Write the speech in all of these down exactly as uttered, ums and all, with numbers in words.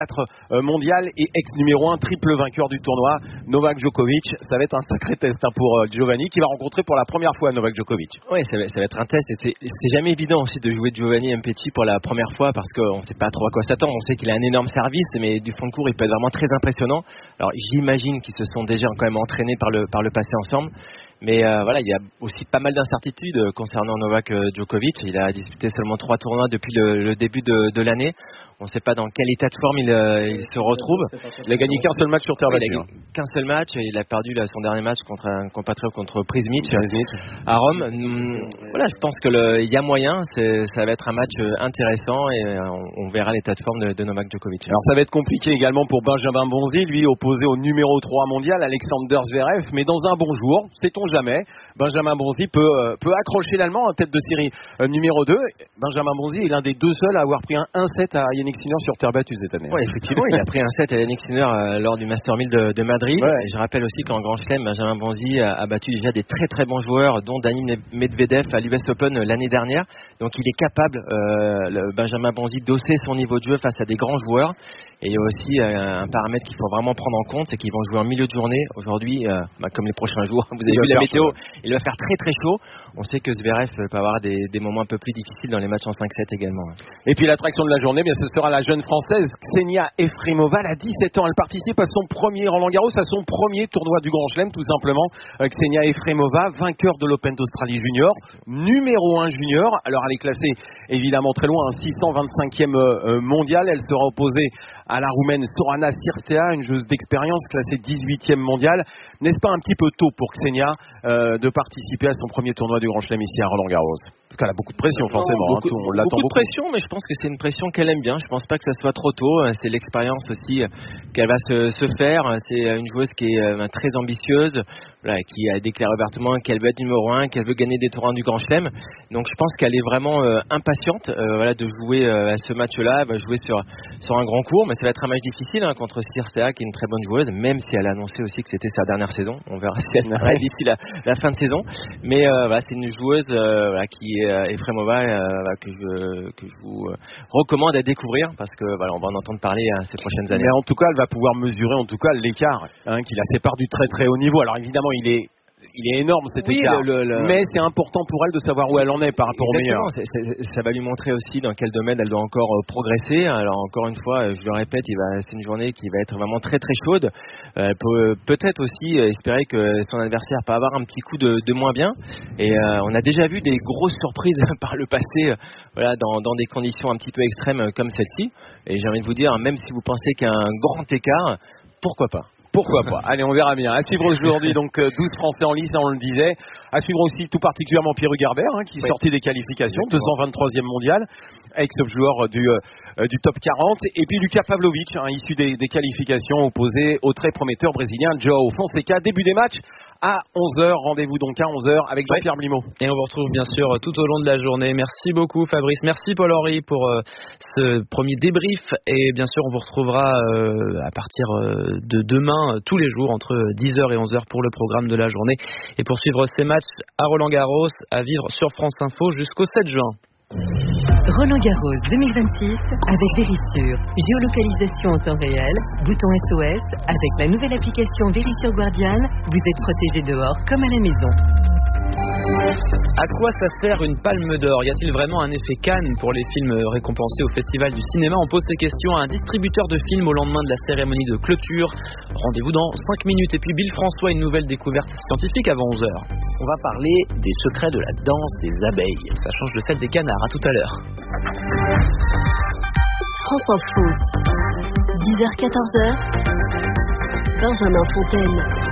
mondial et ex-numéro un, triple vainqueur du tournoi, Novak Djokovic. Ça va être un sacré test hein, pour Giovanni qui va rencontrer pour la première fois Novak Djokovic. Oui, ça va, ça va être un test. Et c'est, c'est jamais évident aussi de jouer Giovanni Mpeti pour la première fois parce qu'on ne sait pas trop à quoi s'attendre. On sait qu'il a un énorme service, mais du fond de cours, il peut être vraiment très impressionnant. Alors j'imagine qu'ils se sont déjà quand même entraînés par le, par le passé ensemble. Mais euh, voilà, il y a aussi pas mal d'incertitudes concernant Novak Djokovic. Il a disputé seulement trois tournois depuis le, le début de, de l'année. On ne sait pas dans quel état de forme il, euh, il se retrouve. Il a gagné qu'un seul match sur terre battue. Il a gagné qu'un seul match. Il a perdu là, son dernier match contre un compatriote contre Prizmic à Rome. Hum, voilà, je pense qu'il y a moyen. C'est, ça va être un match intéressant et on, on verra l'état de forme de, de Novak Djokovic. Alors ça va être compliqué également pour Benjamin Bonzi, lui opposé au numéro trois mondial, Alexander Zverev. Mais dans un bon jour, sait-on jamais, Benjamin Bonzi peut, euh, peut accrocher l'Allemand en tête de série euh, numéro deux. Benjamin Bonzi est l'un des deux seuls à avoir pris un un sept à Yannick Sinner sur terre battue cette année. Oui, effectivement, il a pris un set à Yannick Sinner euh, lors du Master mille de, de Madrid. Ouais. Et je rappelle aussi qu'en Grand Chelem, Benjamin Bonzi a, a battu déjà des très très bons joueurs, dont Daniil Medvedev à l'U S Open l'année dernière. Donc il est capable, euh, le Benjamin Bonzi, d'hausser son niveau de jeu face à des grands joueurs. Et il y a aussi euh, un paramètre qu'il faut vraiment prendre en compte, c'est qu'ils vont jouer en milieu de journée. Aujourd'hui, euh, bah, comme les prochains jours, vous avez vu la météo, chaud. Il va faire très très chaud. On sait que Zverev peut avoir des, des moments un peu plus difficiles dans les matchs en cinq sept également. Et puis l'attraction de la journée, bien, ce sera la jeune française Ksenia Efremova. Elle a dix-sept ans, elle participe à son premier Roland Garros, à son premier tournoi du Grand Chelem, tout simplement. Euh, Ksenia Efremova, vainqueur de l'Open d'Australie Junior, numéro un junior. Alors elle est classée évidemment très loin, hein, six cent vingt-cinquième euh, mondiale. Elle sera opposée à la Roumaine Sorana Sirtea, une joueuse d'expérience classée dix-huitième mondiale. N'est-ce pas un petit peu tôt pour Ksenia euh, de participer à son premier tournoi du Grand Chelem ici à Roland Garros? Parce qu'elle a beaucoup de pression forcément. Beaucoup, hein, tout, on l'attend beaucoup de beaucoup. pression, mais je pense que c'est une pression qu'elle aime bien. Je pense pas que ça soit trop tôt. C'est l'expérience aussi qu'elle va se, se faire. C'est une joueuse qui est euh, très ambitieuse, voilà, qui a déclaré ouvertement qu'elle veut être numéro un, qu'elle veut gagner des tournois du Grand Chelem. Donc je pense qu'elle est vraiment euh, impatiente euh, voilà, de jouer euh, à ce match-là. Elle va jouer sur, sur un grand court, mais ça va être un match difficile hein, contre Sirtea, qui est une très bonne joueuse, même si elle a annoncé aussi que c'était sa dernière saison. On verra si elle arrête d'ici la, la fin de saison. Mais euh, voilà, c'est une joueuse euh, voilà, qui est euh, Efremova euh, que, je, que je vous euh, recommande à découvrir parce que voilà, on va en entendre parler hein, ces prochaines années. Mais en tout cas, elle va pouvoir mesurer en tout cas l'écart hein, qui la sépare du très très haut niveau. Alors évidemment, il est Il est énorme cet oui, écart, le, le, mais c'est important pour elle de savoir où elle en est par rapport au meilleur. C'est, c'est, ça va lui montrer aussi dans quel domaine elle doit encore euh, progresser. Alors encore une fois, je le répète, il va, c'est une journée qui va être vraiment très très chaude. Euh, elle peut peut-être aussi espérer que son adversaire peut avoir un petit coup de, de moins bien. Et euh, on a déjà vu des grosses surprises par le passé, euh, voilà, dans, dans des conditions un petit peu extrêmes comme celle-ci. Et j'ai envie de vous dire, même si vous pensez qu'il y a un grand écart, pourquoi pas? Pourquoi pas? Allez, on verra bien. À suivre aujourd'hui, donc douze Français en lice, on le disait. À suivre aussi tout particulièrement Pierre Hugerbert, hein, qui est oui. sorti des qualifications, deux cent vingt-troisième mondial, ex-joueur du, euh, du top quarante. Et puis Lucas Pavlovic, hein, issu des, des qualifications, opposé au très prometteur brésilien João Fonseca. Début des matchs à onze heures. Rendez-vous donc à onze heures avec Jean-Pierre oui. Blimaud. Et on vous retrouve bien sûr tout au long de la journée. Merci beaucoup Fabrice, merci Paul-Henri pour euh, ce premier débrief. Et bien sûr, on vous retrouvera euh, à partir euh, de demain, euh, tous les jours, entre dix heures et onze heures pour le programme de la journée. Et pour suivre ces matchs à Roland-Garros, à vivre sur France Info jusqu'au sept juin. Roland-Garros deux mille vingt-six avec Verisure. Géolocalisation en temps réel, bouton S O S. Avec la nouvelle application Verisure Guardian, vous êtes protégé dehors comme à la maison. À quoi ça sert une palme d'or? Y a-t-il vraiment un effet Cannes pour les films récompensés au Festival du cinéma? On pose ces questions à un distributeur de films au lendemain de la cérémonie de clôture. Rendez-vous dans cinq minutes. Et puis Bill François, une nouvelle découverte scientifique avant onze heures. On va parler des secrets de la danse des abeilles. Ça change de celle des canards. À tout à l'heure. France Info, dix heures quatorze heures. Benjamin Fontaine.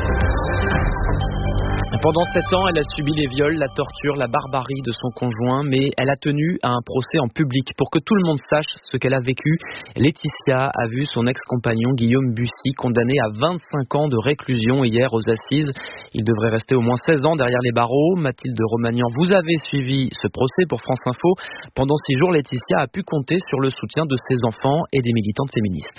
Pendant sept ans, elle a subi les viols, la torture, la barbarie de son conjoint, mais elle a tenu à un procès en public pour que tout le monde sache ce qu'elle a vécu. Laetitia a vu son ex-compagnon Guillaume Bussy condamné à vingt-cinq ans de réclusion hier aux assises. Il devrait rester au moins seize ans derrière les barreaux. Mathilde Romagnan, vous avez suivi ce procès pour France Info. Pendant six jours, Laetitia a pu compter sur le soutien de ses enfants et des militantes féministes.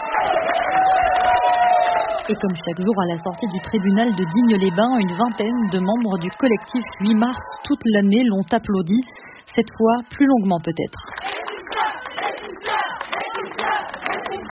Et comme chaque jour à la sortie du tribunal de Digne-les-Bains, une vingtaine de membres du collectif huit mars toute l'année l'ont applaudi, cette fois plus longuement peut-être.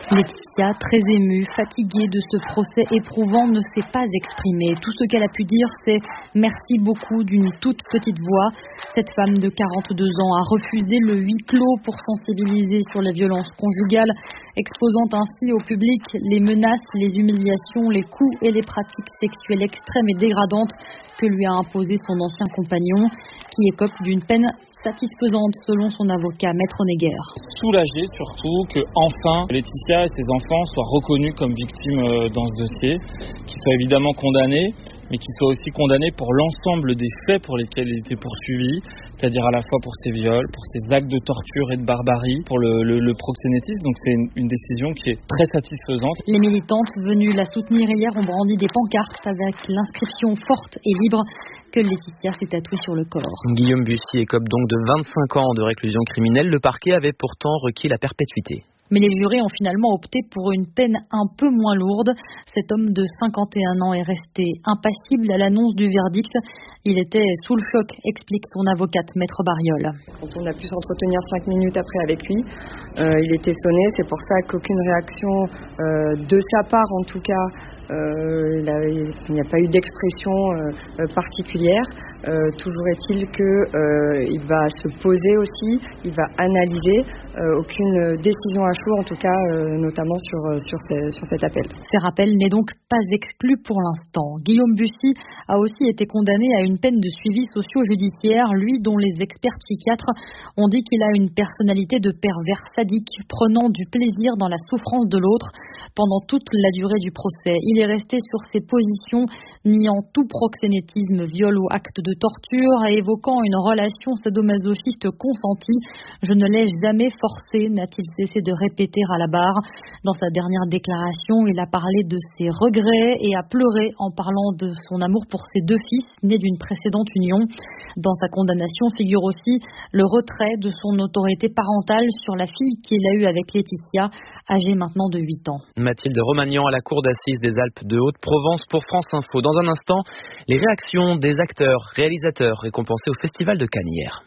Laetitia, très émue, fatiguée de ce procès éprouvant, ne s'est pas exprimée. Tout ce qu'elle a pu dire, c'est « merci beaucoup » d'une toute petite voix. Cette femme de quarante-deux ans a refusé le huis clos pour sensibiliser sur les violences conjugales, exposant ainsi au public les menaces, les humiliations, les coups et les pratiques sexuelles extrêmes et dégradantes que lui a imposé son ancien compagnon, qui écope d'une peine satisfaisante selon son avocat, Maître Neger. Soulagé surtout que enfin Laetitia et ses enfants soient reconnus comme victimes dans ce dossier, qu'ils soient évidemment condamnés, mais qu'ils soient aussi condamnés pour l'ensemble des faits pour lesquels il était poursuivi, c'est-à-dire à la fois pour ses viols, pour ses actes de torture et de barbarie, pour le, le, le proxénétisme. Donc c'est une, une décision qui est très satisfaisante. Les militantes venues la soutenir hier ont brandi des pancartes avec l'inscription forte et libre que Laetitia s'est tatouée sur le corps. Guillaume Bussy écope donc de vingt-cinq ans de réclusion criminelle. Le parquet avait pourtant requis la perpétuité. Mais les jurés ont finalement opté pour une peine un peu moins lourde. Cet homme de cinquante et un ans est resté impassible à l'annonce du verdict. Il était sous le choc, explique son avocate, Maître Bariol. Quand on a pu s'entretenir cinq minutes après avec lui, euh, il était sonné. C'est pour ça qu'aucune réaction euh, de sa part, en tout cas, euh, il, a, il n'y a pas eu d'expression euh, particulière. Euh, toujours est-il qu'il euh, va se poser aussi, il va analyser. Euh, aucune décision à chaud, en tout cas, euh, notamment sur, sur, ces, sur cet appel. Ce rappel n'est donc pas exclu pour l'instant. Guillaume Bussy a aussi été condamné à une peine de suivi socio-judiciaire, lui dont les experts psychiatres ont dit qu'il a une personnalité de pervers sadique, prenant du plaisir dans la souffrance de l'autre. Pendant toute la durée du procès, il est resté sur ses positions, niant tout proxénétisme, viol ou acte de torture et évoquant une relation sadomasochiste consentie. Je ne l'ai jamais forcé, n'a-t-il cessé de répéter à la barre. Dans sa dernière déclaration, il a parlé de ses regrets et a pleuré en parlant de son amour pour ses deux fils, nés d'une précédente union. Dans sa condamnation figure aussi le retrait de son autorité parentale sur la fille qu'il a eue avec Laetitia, âgée maintenant de huit ans. Mathilde Romagnan à la cour d'assises des Alpes de Haute-Provence pour France Info. Dans un instant, les réactions des acteurs, réalisateurs récompensés au Festival de Cannes hier.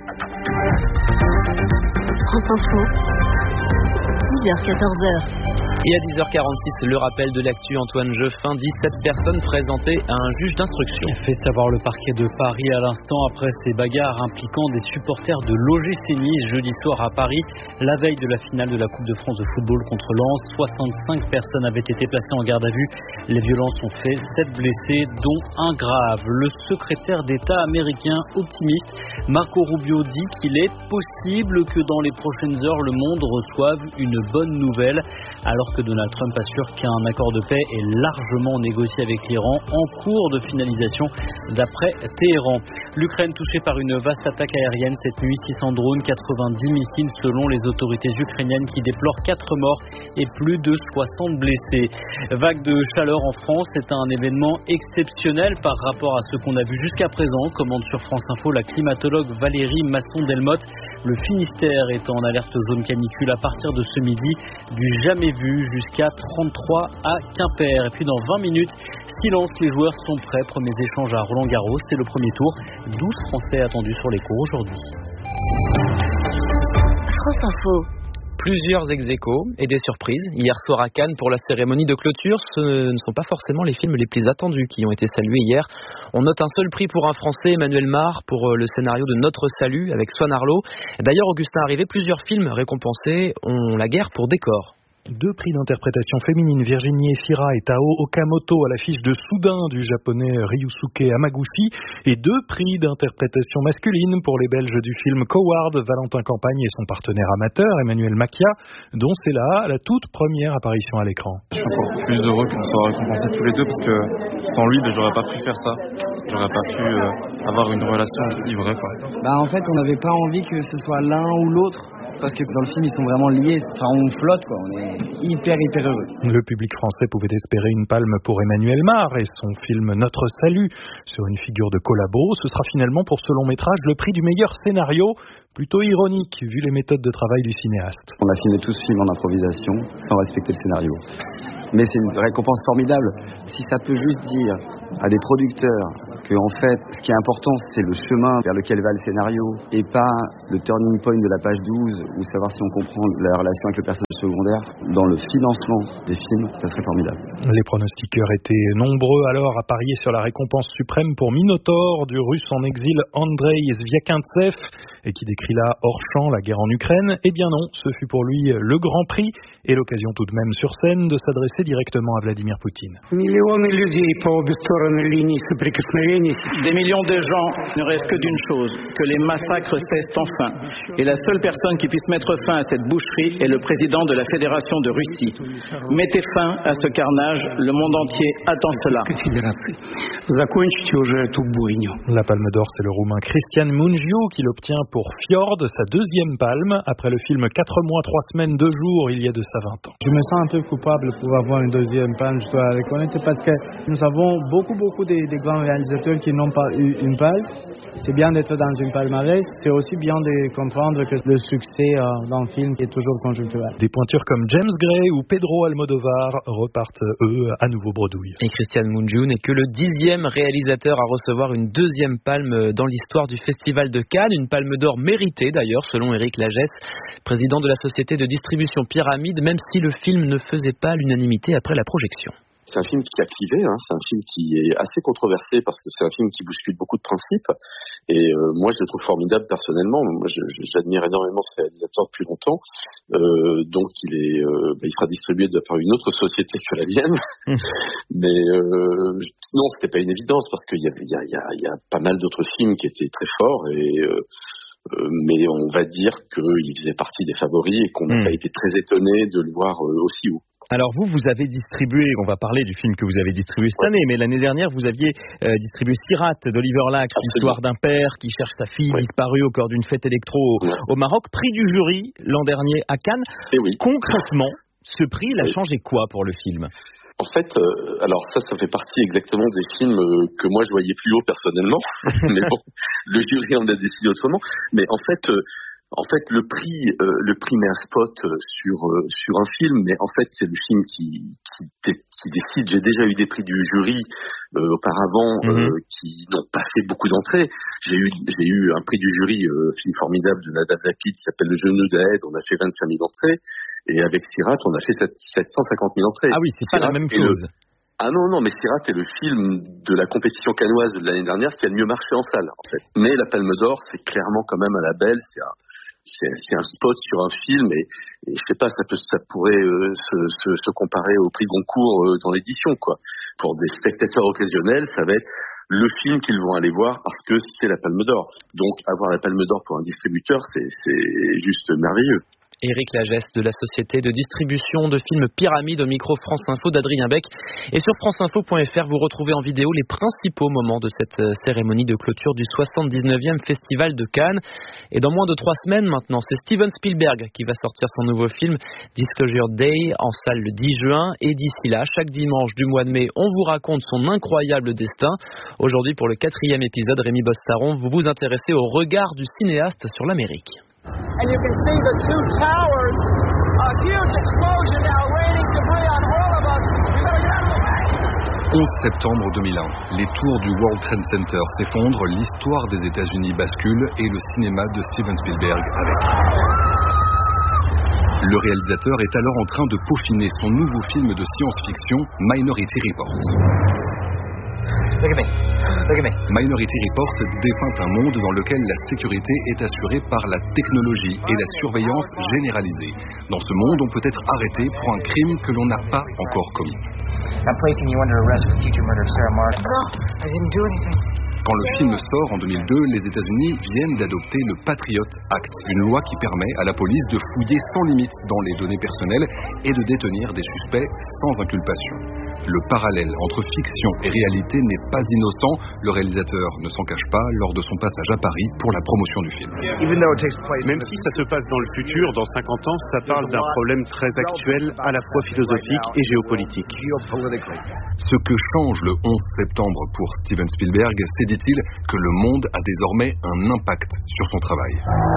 France Info, dix heures quatorze heures. Et à dix heures quarante-six, le rappel de l'actu, Antoine Jeuffin, dix-sept personnes présentées à un juge d'instruction. Fait savoir le parquet de Paris à l'instant après ces bagarres impliquant des supporters de l'O G C Nice jeudi soir à Paris, la veille de la finale de la Coupe de France de football contre Lens. soixante-cinq personnes avaient été placées en garde à vue. Les violences ont fait sept blessés, dont un grave. Le secrétaire d'État américain optimiste, Marco Rubio, dit qu'il est possible que dans les prochaines heures, le monde reçoive une bonne nouvelle, alors que Donald Trump assure qu'un accord de paix est largement négocié avec l'Iran, en cours de finalisation d'après Téhéran. L'Ukraine touchée par une vaste attaque aérienne cette nuit, six cents drones, quatre-vingt-dix missiles selon les autorités ukrainiennes qui déplorent quatre morts et plus de soixante blessés. Vague de chaleur en France, c'est un événement exceptionnel par rapport à ce qu'on a vu jusqu'à présent, commente sur France Info la climatologue Valérie Masson-Delmotte. Le Finistère est en alerte zone canicule à partir de ce midi, du jamais vu jusqu'à trente-trois à Quimper. Et puis dans vingt minutes, silence, les joueurs sont prêts. Premiers échanges à Roland-Garros, c'est le premier tour. douze Français attendus sur les cours aujourd'hui. France Info. Plusieurs ex-aequos et des surprises. Hier soir à Cannes pour la cérémonie de clôture, ce ne sont pas forcément les films les plus attendus qui ont été salués hier. On note un seul prix pour un Français, Emmanuel Mar, pour le scénario de Notre Salut avec Swan Arlo. D'ailleurs, Augustin Arrivé, plusieurs films récompensés ont la guerre pour décor. Deux prix d'interprétation féminine, Virginie Efira et Tao Okamoto à l'affiche de Soudain du japonais Ryusuke Hamaguchi, et deux prix d'interprétation masculine pour les Belges du film Coward, Valentin Campagne et son partenaire amateur Emmanuel Macchia, dont c'est là la toute première apparition à l'écran. Je suis encore plus heureux qu'on soit récompensés tous les deux parce que sans lui, ben, j'aurais pas pu faire ça. J'aurais pas pu euh, avoir une relation aussi vraie, quoi. Bah en fait, on n'avait pas envie que ce soit l'un ou l'autre. Parce que dans le film, ils sont vraiment liés. Enfin, on flotte, quoi. On est hyper, hyper heureux. Le public français pouvait espérer une palme pour Emmanuel Mar et son film Notre Salut sur une figure de collabo. Ce sera finalement pour ce long métrage le prix du meilleur scénario plutôt ironique vu les méthodes de travail du cinéaste. On a filmé tout ce film en improvisation, sans respecter le scénario. Mais c'est une récompense formidable. Si ça peut juste dire à des producteurs que, en fait, ce qui est important, c'est le chemin vers lequel va le scénario et pas le turning point de la page douze ou savoir si on comprend la relation avec le personnage secondaire dans le financement des films, ça serait formidable. Les pronostiqueurs étaient nombreux alors à parier sur la récompense suprême pour Minotaur du russe en exil Andrei Zviakintsev et qui décrit là hors champ la guerre en Ukraine. Eh bien non, ce fut pour lui le grand prix et l'occasion tout de même sur scène de s'adresser directement à Vladimir Poutine. Des millions de gens ne rêvent que d'une chose, que les massacres cessent enfin. Et la seule personne qui puisse mettre fin à cette boucherie est le président de la Fédération de Russie. Mettez fin à ce carnage, le monde entier attend cela. La Palme d'Or, c'est le Roumain Cristian Mungiu qui l'obtient pour Fjord, sa deuxième palme, après le film quatre mois, trois semaines, deux jours, il y a de ça vingt ans. Je me sens un peu coupable pour avoir une deuxième palme, je dois reconnaître, parce que nous avons beaucoup, beaucoup de, de grands réalisateurs qui n'ont pas eu une palme. C'est bien d'être dans une palmarès, c'est aussi bien de comprendre que le succès euh, d'un film est toujours conjoncturel. Des pointures comme James Gray ou Pedro Almodovar repartent, eux, à nouveau bredouille. Et Cristian Mungiu n'est que le dixième réalisateur à recevoir une deuxième palme dans l'histoire du Festival de Cannes, une palme d'or méritée d'ailleurs, selon Éric Lagesse, président de la société de distribution Pyramide, même si le film ne faisait pas l'unanimité après la projection. C'est un film qui a clivé, hein. C'est un film qui est assez controversé parce que c'est un film qui bouscule beaucoup de principes. Et euh, moi, je le trouve formidable personnellement. Moi, je, je, j'admire énormément ce réalisateur depuis longtemps. Euh, donc, il est, euh, bah, il sera distribué par une autre société que la mienne. Mmh. Mais euh, non, c'était pas une évidence parce qu'il y a, il y a, il y a, il y a pas mal d'autres films qui étaient très forts et. Euh, Euh, mais on va dire qu'il faisait partie des favoris et qu'on n'a mmh. pas été très étonné de le voir euh, aussi haut. Alors vous, vous avez distribué, on va parler du film que vous avez distribué cette ouais. année, mais l'année dernière, vous aviez euh, distribué Sirat d'Oliver Lacks, l'histoire d'un père qui cherche sa fille ouais. disparue au cœur d'une fête électro au, ouais. au Maroc, prix du jury l'an dernier à Cannes. Et oui. Concrètement, ce prix, il a oui. changé quoi pour le film ? En fait, euh, alors ça, ça fait partie exactement des films euh, que moi je voyais plus haut personnellement. Mais bon, le jury en a décidé autrement. Mais en fait, euh, en fait, le prix, euh, le prix met un spot sur euh, sur un film, mais en fait, c'est le film qui qui, qui décide. J'ai déjà eu des prix du jury euh, auparavant mm-hmm. euh, qui n'ont pas fait beaucoup d'entrées. J'ai eu j'ai eu un prix du jury, euh, film formidable de Nadav Zakit qui s'appelle Le Genou d'Aed. On a fait vingt-cinq mille entrées. Et avec Sirat, on a fait sept cent cinquante mille entrées. Ah oui, c'est Sirat pas la même chose. Le... Ah non, non, mais Sirat est le film de la compétition cannoise de l'année dernière qui a le mieux marché en salle, en fait. Mais la Palme d'Or, c'est clairement quand même un label, c'est un, c'est, c'est un spot sur un film, et, et je sais pas, ça peut, ça pourrait euh, se, se, se comparer au prix Goncourt euh, dans l'édition, quoi. Pour des spectateurs occasionnels, ça va être le film qu'ils vont aller voir parce que c'est la Palme d'Or. Donc, avoir la Palme d'Or pour un distributeur, c'est, c'est juste merveilleux. Éric Lagesse de la société de distribution de films Pyramide au micro France Info d'Adrien Beck. Et sur franceinfo point f r, vous retrouvez en vidéo les principaux moments de cette cérémonie de clôture du soixante-dix-neuvième Festival de Cannes. Et dans moins de trois semaines maintenant, c'est Steven Spielberg qui va sortir son nouveau film Disclosure Day en salle le dix juin. Et d'ici là, chaque dimanche du mois de mai, on vous raconte son incroyable destin. Aujourd'hui, pour le quatrième épisode, Rémi Bostaron, vous vous intéressez au regard du cinéaste sur l'Amérique. And you can see the two towers, a huge explosion now, raining debris on all of us. You better get out of the way. onze septembre deux mille un, les tours du World Trade Center s'effondrent, l'histoire des États-Unis bascule et le cinéma de Steven Spielberg avec. Le réalisateur est alors en train de peaufiner son nouveau film de science-fiction, Minority Report. Look at me. Look at me. Minority Report dépeint un monde dans lequel la sécurité est assurée par la technologie et la surveillance généralisée. Dans ce monde, on peut être arrêté pour un crime que l'on n'a pas encore commis. I'm placing you under arrest for the future murder of Sarah Martin. No, I didn't do anything. Quand le film sort en deux mille deux, les États-Unis viennent d'adopter le Patriot Act, une loi qui permet à la police de fouiller sans limite dans les données personnelles et de détenir des suspects sans inculpation. Le parallèle entre fiction et réalité n'est pas innocent. Le réalisateur ne s'en cache pas lors de son passage à Paris pour la promotion du film. Même si ça se passe dans le futur, dans cinquante ans, ça parle d'un problème très actuel, à la fois philosophique et géopolitique. Ce que change le onze septembre pour Steven Spielberg, c'est, dit-il, que le monde a désormais un impact sur son travail.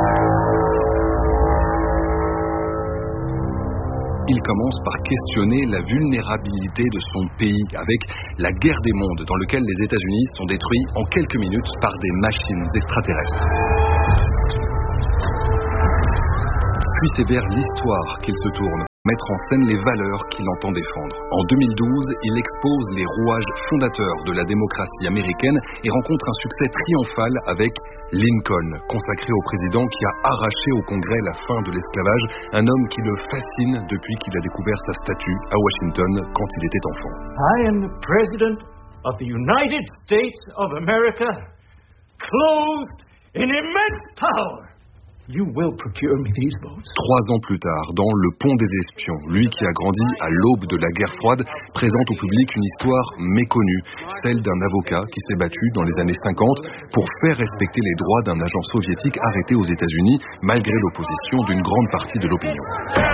Il commence par questionner la vulnérabilité de son pays avec la guerre des mondes dans laquelle les États-Unis sont détruits en quelques minutes par des machines extraterrestres. Puis c'est vers l'histoire qu'il se tourne, mettre en scène les valeurs qu'il entend défendre. En deux mille douze, il expose les rouages fondateurs de la démocratie américaine et rencontre un succès triomphal avec Lincoln, consacré au président qui a arraché au Congrès la fin de l'esclavage, un homme qui le fascine depuis qu'il a découvert sa statue à Washington quand il était enfant. I am the President of the United States of America, clothed in immense power. You will procure me these votes. Trois ans plus tard, dans Le Pont des Espions, lui qui a grandi à l'aube de la guerre froide, présente au public une histoire méconnue, celle d'un avocat qui s'est battu dans les années cinquante pour faire respecter les droits d'un agent soviétique arrêté aux États-Unis, malgré l'opposition d'une grande partie de l'opinion.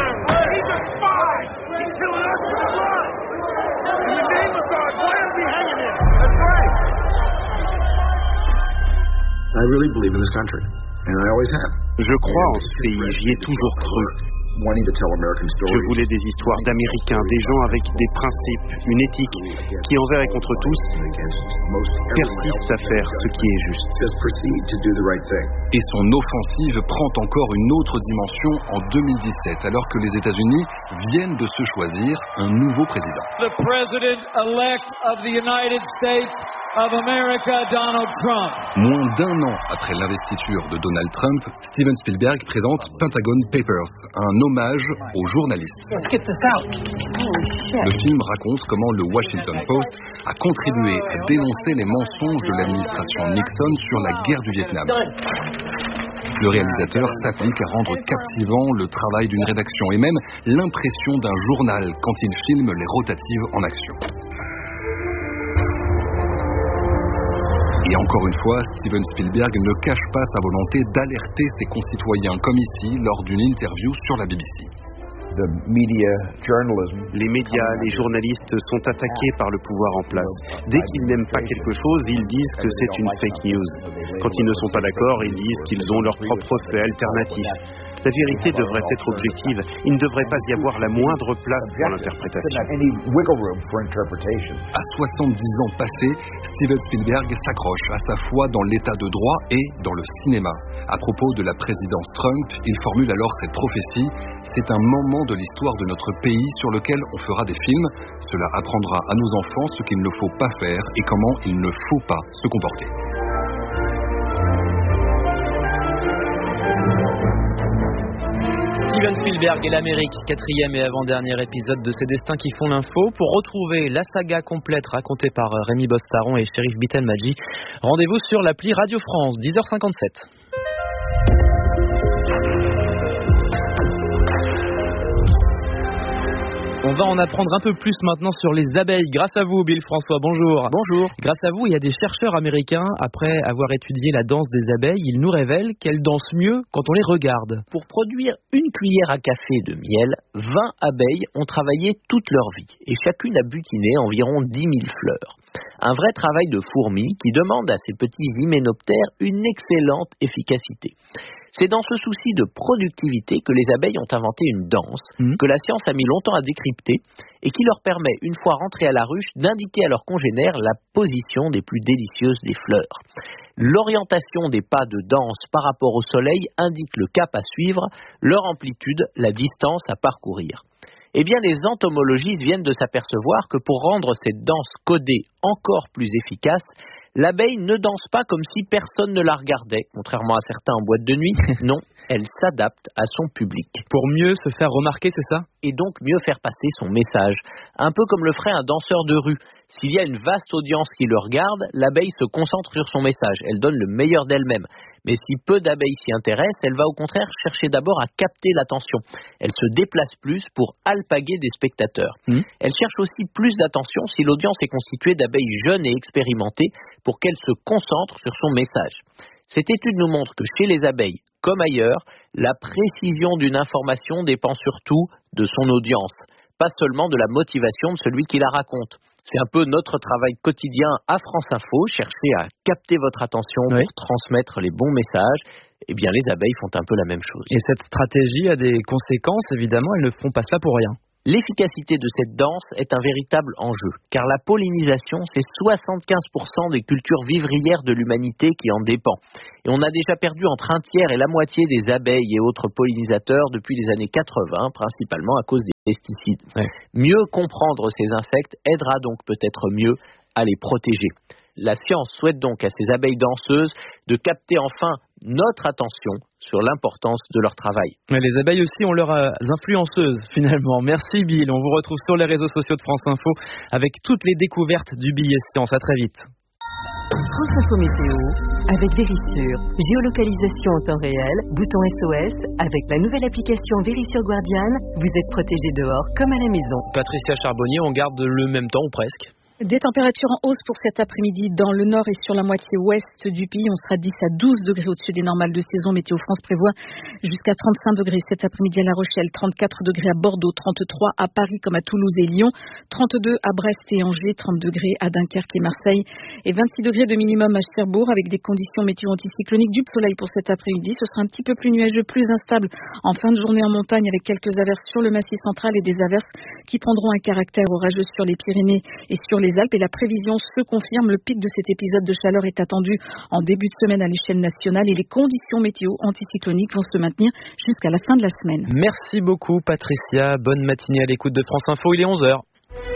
I really believe in this country. Je crois en ce pays, j'y ai toujours cru. Je voulais des histoires d'Américains, des gens avec des principes, une éthique, qui envers et contre tous persistent à faire ce qui est juste. Et son offensive prend encore une autre dimension en deux mille dix-sept, alors que les États-Unis viennent de se choisir un nouveau président. The President-elect of the United States of America, Donald Trump. Moins d'un an après l'investiture de Donald Trump, Steven Spielberg présente Pentagon Papers, un hommage aux journalistes. Let's get this out. Le film raconte comment le Washington Post a contribué à dénoncer les mensonges de l'administration Nixon sur la guerre du Vietnam. Le réalisateur s'applique à rendre captivant le travail d'une rédaction et même l'impression d'un journal quand il filme les rotatives en action. Et encore une fois, Steven Spielberg ne cache pas sa volonté d'alerter ses concitoyens, comme ici, lors d'une interview sur la B B C. Les médias, les journalistes sont attaqués par le pouvoir en place. Dès qu'ils n'aiment pas quelque chose, ils disent que c'est une fake news. Quand ils ne sont pas d'accord, ils disent qu'ils ont leur propre fait alternatif. La vérité devrait être objective. Il ne devrait pas y avoir la moindre place pour l'interprétation. À soixante-dix ans passés, Steven Spielberg s'accroche à sa foi dans l'état de droit et dans le cinéma. À propos de la présidence Trump, il formule alors cette prophétie: c'est un moment de l'histoire de notre pays sur lequel on fera des films. Cela apprendra à nos enfants ce qu'il ne faut pas faire et comment il ne faut pas se comporter. Steven Spielberg et l'Amérique, quatrième et avant-dernier épisode de Ces Destins qui font l'info. Pour retrouver la saga complète racontée par Rémi Bostaron et Chérif Bitelmadji, rendez-vous sur l'appli Radio France, dix heures cinquante-sept. On va en apprendre un peu plus maintenant sur les abeilles. Grâce à vous, Bill François, bonjour. Bonjour. Grâce à vous, il y a des chercheurs américains, après avoir étudié la danse des abeilles, ils nous révèlent qu'elles dansent mieux quand on les regarde. Pour produire une cuillère à café de miel, vingt abeilles ont travaillé toute leur vie et chacune a butiné environ dix mille fleurs. Un vrai travail de fourmi qui demande à ces petits hyménoptères une excellente efficacité. C'est dans ce souci de productivité que les abeilles ont inventé une danse mmh. que la science a mis longtemps à décrypter et qui leur permet, une fois rentrées à la ruche, d'indiquer à leurs congénères la position des plus délicieuses des fleurs. L'orientation des pas de danse par rapport au soleil indique le cap à suivre, leur amplitude, la distance à parcourir. Eh bien, les entomologistes viennent de s'apercevoir que pour rendre cette danse codée encore plus efficace, l'abeille ne danse pas comme si personne ne la regardait, contrairement à certains en boîte de nuit. Non, elle s'adapte à son public. Pour mieux se faire remarquer, c'est ça ? Et donc mieux faire passer son message. Un peu comme le ferait un danseur de rue. S'il y a une vaste audience qui le regarde, l'abeille se concentre sur son message. Elle donne le meilleur d'elle-même. Mais si peu d'abeilles s'y intéressent, elle va au contraire chercher d'abord à capter l'attention. Elle se déplace plus pour alpaguer des spectateurs. Mmh. Elle cherche aussi plus d'attention si l'audience est constituée d'abeilles jeunes et expérimentées pour qu'elle se concentre sur son message. Cette étude nous montre que chez les abeilles, comme ailleurs, la précision d'une information dépend surtout de son audience, pas seulement de la motivation de celui qui la raconte. C'est un peu notre travail quotidien à France Info, chercher à capter votre attention oui. pour transmettre les bons messages. Eh bien, les abeilles font un peu la même chose. Et cette stratégie a des conséquences, évidemment, elles ne font pas cela pour rien. L'efficacité de cette danse est un véritable enjeu, car la pollinisation, c'est soixante-quinze pour cent des cultures vivrières de l'humanité qui en dépend. Et on a déjà perdu entre un tiers et la moitié des abeilles et autres pollinisateurs depuis les années quatre-vingts, principalement à cause des pesticides. Ouais. Mieux comprendre ces insectes aidera donc peut-être mieux à les protéger. La science souhaite donc à ces abeilles danseuses de capter enfin notre attention sur l'importance de leur travail. Mais les abeilles aussi ont leurs influenceuses finalement. Merci Bill, on vous retrouve sur les réseaux sociaux de France Info avec toutes les découvertes du billet science. À très vite. France Info Météo avec Verisure. Géolocalisation en temps réel, bouton S O S. Avec la nouvelle application Verisure Guardian, vous êtes protégé dehors comme à la maison. Patricia Charbonnier, on garde le même temps ou presque? Des températures en hausse pour cet après-midi dans le nord et sur la moitié ouest du pays. On sera dix à douze degrés au-dessus des normales de saison. Météo France prévoit jusqu'à trente-cinq degrés cet après-midi à La Rochelle, trente-quatre degrés à Bordeaux, trente-trois à Paris comme à Toulouse et Lyon, trente-deux à Brest et Angers, trente degrés à Dunkerque et Marseille et vingt-six degrés de minimum à Cherbourg avec des conditions météo anticycloniques, du soleil pour cet après-midi. Ce sera un petit peu plus nuageux, plus instable en fin de journée en montagne avec quelques averses sur le Massif central et des averses qui prendront un caractère orageux sur les Pyrénées et sur les Alpes. Et la prévision se confirme, le pic de cet épisode de chaleur est attendu en début de semaine à l'échelle nationale et les conditions météo anticycloniques vont se maintenir jusqu'à la fin de la semaine. Merci beaucoup Patricia, bonne matinée à l'écoute de France Info, il est onze heures.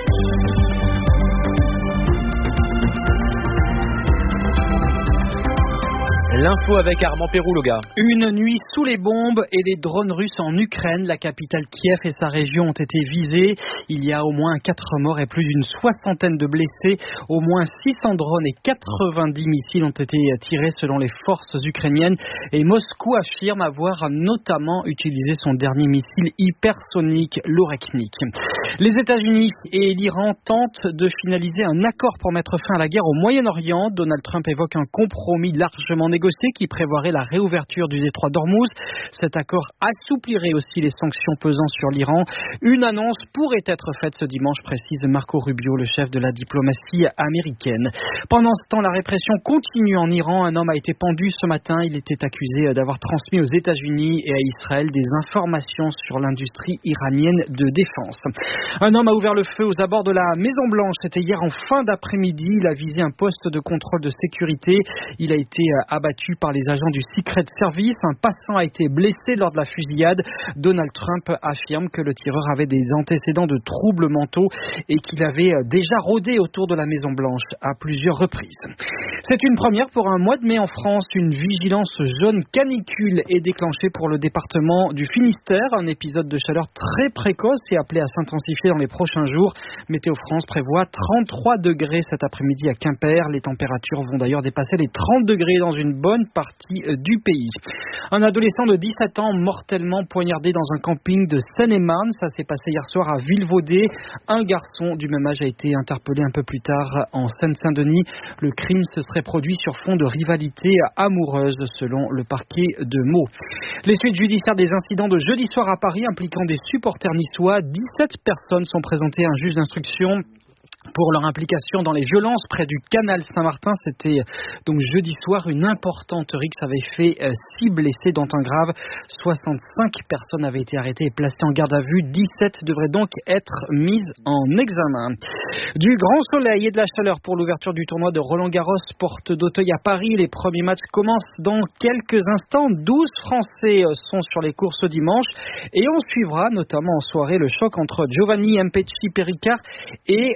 L'info avec Armand Pérouloga. Une nuit sous les bombes et des drones russes en Ukraine. La capitale Kiev et sa région ont été visées. Il y a au moins quatre morts et plus d'une soixantaine de blessés. Au moins six cents drones et quatre-vingt-dix missiles ont été tirés selon les forces ukrainiennes. Et Moscou affirme avoir notamment utilisé son dernier missile hypersonique, l'Oreknik. Les États-Unis et l'Iran tentent de finaliser un accord pour mettre fin à la guerre au Moyen-Orient. Donald Trump évoque un compromis largement négocié qui prévoirait la réouverture du détroit d'Ormuz. Cet accord assouplirait aussi les sanctions pesant sur l'Iran. Une annonce pourrait être faite ce dimanche, précise Marco Rubio, le chef de la diplomatie américaine. Pendant ce temps, la répression continue en Iran. Un homme a été pendu ce matin. Il était accusé d'avoir transmis aux États-Unis et à Israël des informations sur l'industrie iranienne de défense. Un homme a ouvert le feu aux abords de la Maison-Blanche. C'était hier en fin d'après-midi. Il a visé un poste de contrôle de sécurité. Il a été abattu par les agents du Secret Service. Un passant a été blessé lors de la fusillade. Donald Trump affirme que le tireur avait des antécédents de troubles mentaux et qu'il avait déjà rôdé autour de la Maison-Blanche à plusieurs reprises. C'est une première pour un mois de mai en France. Une vigilance jaune canicule est déclenchée pour le département du Finistère. Un épisode de chaleur très précoce est appelé à s'intensifier dans les prochains jours. Météo France prévoit trente-trois degrés cet après-midi à Quimper. Les températures vont d'ailleurs dépasser les trente degrés dans une bonne partie du pays. Un adolescent de dix-sept ans mortellement poignardé dans un camping de Seine-et-Marne. Ça s'est passé hier soir à Villevaudée. Un garçon du même âge a été interpellé un peu plus tard en Seine-Saint-Denis. Le crime se serait produit sur fond de rivalité amoureuse selon le parquet de Meaux. Les suites judiciaires des incidents de jeudi soir à Paris impliquant des supporters niçois. dix-sept personnes sont présentées à un juge d'instruction pour leur implication dans les violences près du canal Saint-Martin. C'était donc jeudi soir. Une importante rixe avait fait six blessés, dont un grave. soixante-cinq personnes avaient été arrêtées et placées en garde à vue. dix-sept devraient donc être mises en examen. Du grand soleil et de la chaleur pour l'ouverture du tournoi de Roland-Garros, porte d'Auteuil à Paris. Les premiers matchs commencent dans quelques instants. douze Français sont sur les courses ce dimanche. Et on suivra notamment en soirée le choc entre Giovanni Mpetshi Perricard et Novak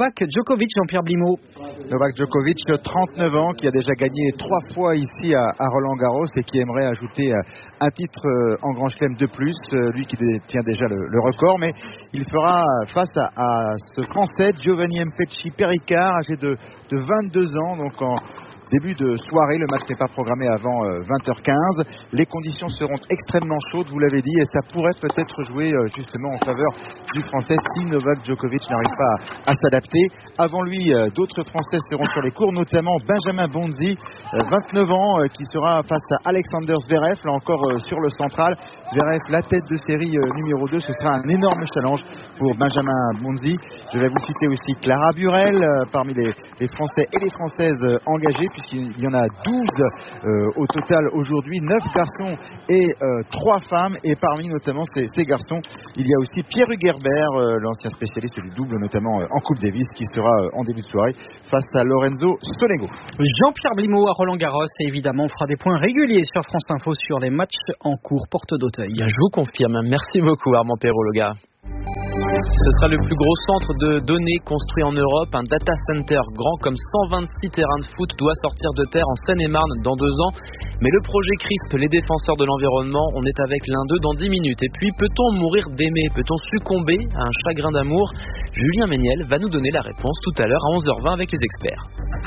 Novak Djokovic, Jean-Pierre Blimaud. Novak Djokovic, trente-neuf ans, qui a déjà gagné trois fois ici à, à Roland-Garros et qui aimerait ajouter un titre en Grand Chelem de plus, lui qui détient déjà le, le record, mais il fera face à, à ce Français Giovanni Mpetshi Perricard, âgé de, de vingt-deux ans, donc en début de soirée. Le match n'est pas programmé avant vingt heures quinze. Les conditions seront extrêmement chaudes, vous l'avez dit, et ça pourrait peut-être jouer justement en faveur du Français si Novak Djokovic n'arrive pas à, à s'adapter. Avant lui, d'autres Français seront sur les cours, notamment Benjamin Bonzi, vingt-neuf ans, qui sera face à Alexander Zverev, là encore sur le central. Zverev, la tête de série numéro deux, ce sera un énorme challenge pour Benjamin Bonzi. Je vais vous citer aussi Clara Burel, parmi les, les Français et les Françaises engagés, puisqu'il y en a douze euh, au total aujourd'hui, neuf garçons et euh, trois femmes, et parmi notamment ces, ces garçons, il y a aussi Pierre Hugerbert, euh, l'ancien spécialiste du double, notamment euh, en Coupe Davis, qui sera euh, en début de soirée face à Lorenzo Sonego. Jean-Pierre Blimaud à Roland-Garros, et évidemment on fera des points réguliers sur France Info sur les matchs en cours porte d'Auteuil. Je vous confirme, merci beaucoup Armand Perrault, le gars. Ce sera le plus gros centre de données construit en Europe. Un data center grand comme cent vingt-six terrains de foot doit sortir de terre en Seine-et-Marne dans deux ans. Mais le projet crispe les défenseurs de l'environnement. On est avec l'un d'eux dans dix minutes. Et puis, peut-on mourir d'aimer? Peut-on succomber à un chagrin d'amour? Julien Méniel va nous donner la réponse tout à l'heure à onze heures vingt avec les experts.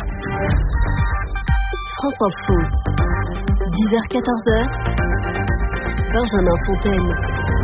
France Info, dix heures quatorze heures, Benjamin Fontaine.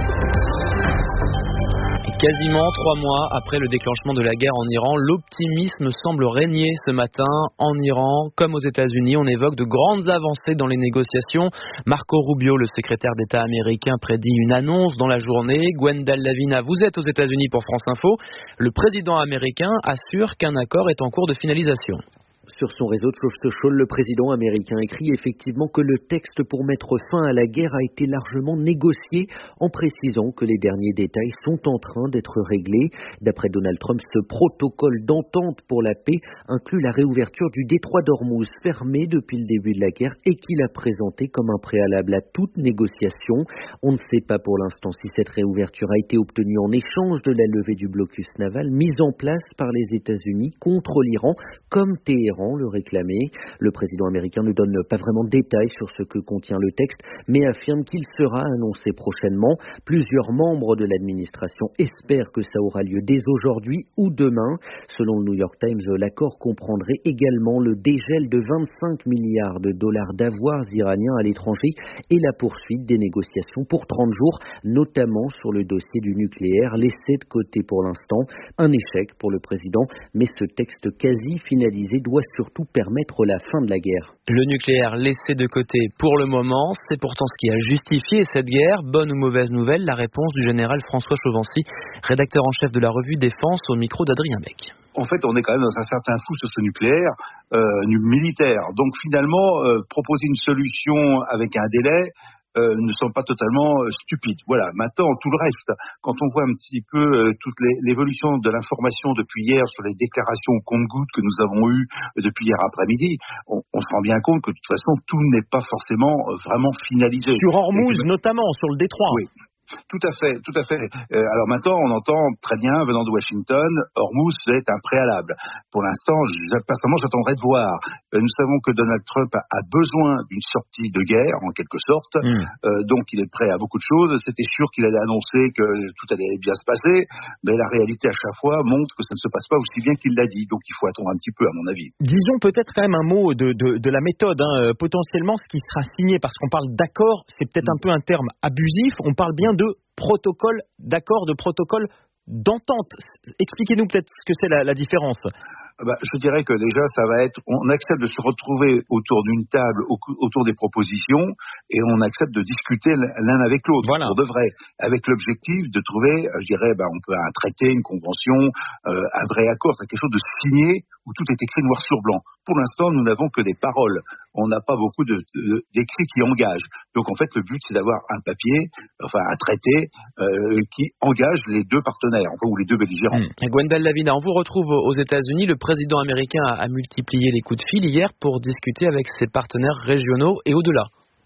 Quasiment trois mois après le déclenchement de la guerre en Iran, l'optimisme semble régner ce matin en Iran. Comme aux États-Unis, on évoque de grandes avancées dans les négociations. Marco Rubio, le secrétaire d'État américain, prédit une annonce dans la journée. Gwendal Lavina, vous êtes aux États-Unis pour France Info. Le président américain assure qu'un accord est en cours de finalisation. Sur son réseau Truth Social, le président américain écrit effectivement que le texte pour mettre fin à la guerre a été largement négocié, en précisant que les derniers détails sont en train d'être réglés. D'après Donald Trump, ce protocole d'entente pour la paix inclut la réouverture du détroit d'Ormuz, fermé depuis le début de la guerre et qu'il a présenté comme un préalable à toute négociation. On ne sait pas pour l'instant si cette réouverture a été obtenue en échange de la levée du blocus naval mise en place par les États-Unis contre l'Iran, comme Téhéran le réclamait. Le président américain ne donne pas vraiment de détails sur ce que contient le texte, mais affirme qu'il sera annoncé prochainement. Plusieurs membres de l'administration espèrent que ça aura lieu dès aujourd'hui ou demain. Selon le New York Times, l'accord comprendrait également le dégel de vingt-cinq milliards de dollars d'avoirs iraniens à l'étranger et la poursuite des négociations pour trente jours, notamment sur le dossier du nucléaire, laissé de côté pour l'instant. Un échec pour le président, mais ce texte quasi finalisé doit surtout permettre la fin de la guerre. Le nucléaire laissé de côté pour le moment, c'est pourtant ce qui a justifié cette guerre. Bonne ou mauvaise nouvelle, la réponse du général François Chauvency, rédacteur en chef de la revue Défense, au micro d'Adrien Beck. En fait, on est quand même dans un certain flou sur ce nucléaire euh, militaire. Donc finalement, euh, proposer une solution avec un délai Euh, ne sont pas totalement euh, stupides. Voilà. Maintenant, tout le reste, quand on voit un petit peu euh, toute les, l'évolution de l'information depuis hier sur les déclarations au compte-gouttes que nous avons eues euh, depuis hier après-midi, on, on se rend bien compte que de toute façon, tout n'est pas forcément euh, vraiment finalisé. Sur Hormuz, que... notamment, sur le détroit. Oui. Tout à fait, tout à fait. Euh, alors maintenant, on entend très bien, venant de Washington, Hormuz est un préalable. Pour l'instant, je, personnellement, j'attendrai de voir. Euh, nous savons que Donald Trump a, a besoin d'une sortie de guerre, en quelque sorte. Mm. Euh, donc, il est prêt à beaucoup de choses. C'était sûr qu'il allait annoncer que tout allait bien se passer, mais la réalité, à chaque fois, montre que ça ne se passe pas aussi bien qu'il l'a dit. Donc, il faut attendre un petit peu, à mon avis. Disons peut-être quand même un mot de, de, de la méthode. Hein. Potentiellement, ce qui sera signé, parce qu'on parle d'accord, c'est peut-être mm. un peu un terme abusif. On parle bien de protocole d'accord, de protocole d'entente. Expliquez-nous peut-être ce que c'est la, la différence. Bah, je dirais que déjà, ça va être, on accepte de se retrouver autour d'une table, au, autour des propositions, et on accepte de discuter l'un avec l'autre, voilà. Pour de vrai, avec l'objectif de trouver, je dirais, bah, on peut un traité, une convention, euh, un vrai accord, c'est quelque chose de signé où tout est écrit noir sur blanc. Pour l'instant, nous n'avons que des paroles. On n'a pas beaucoup de, de, d'écrits qui engagent. Donc, en fait, le but, c'est d'avoir un papier, enfin, un traité, euh, qui engage les deux partenaires, enfin, ou les deux belligérants. Mmh. Gwendal Lavina, on vous retrouve aux États-Unis. Le Le président américain a multiplié les coups de fil hier pour discuter avec ses partenaires régionaux et au-delà.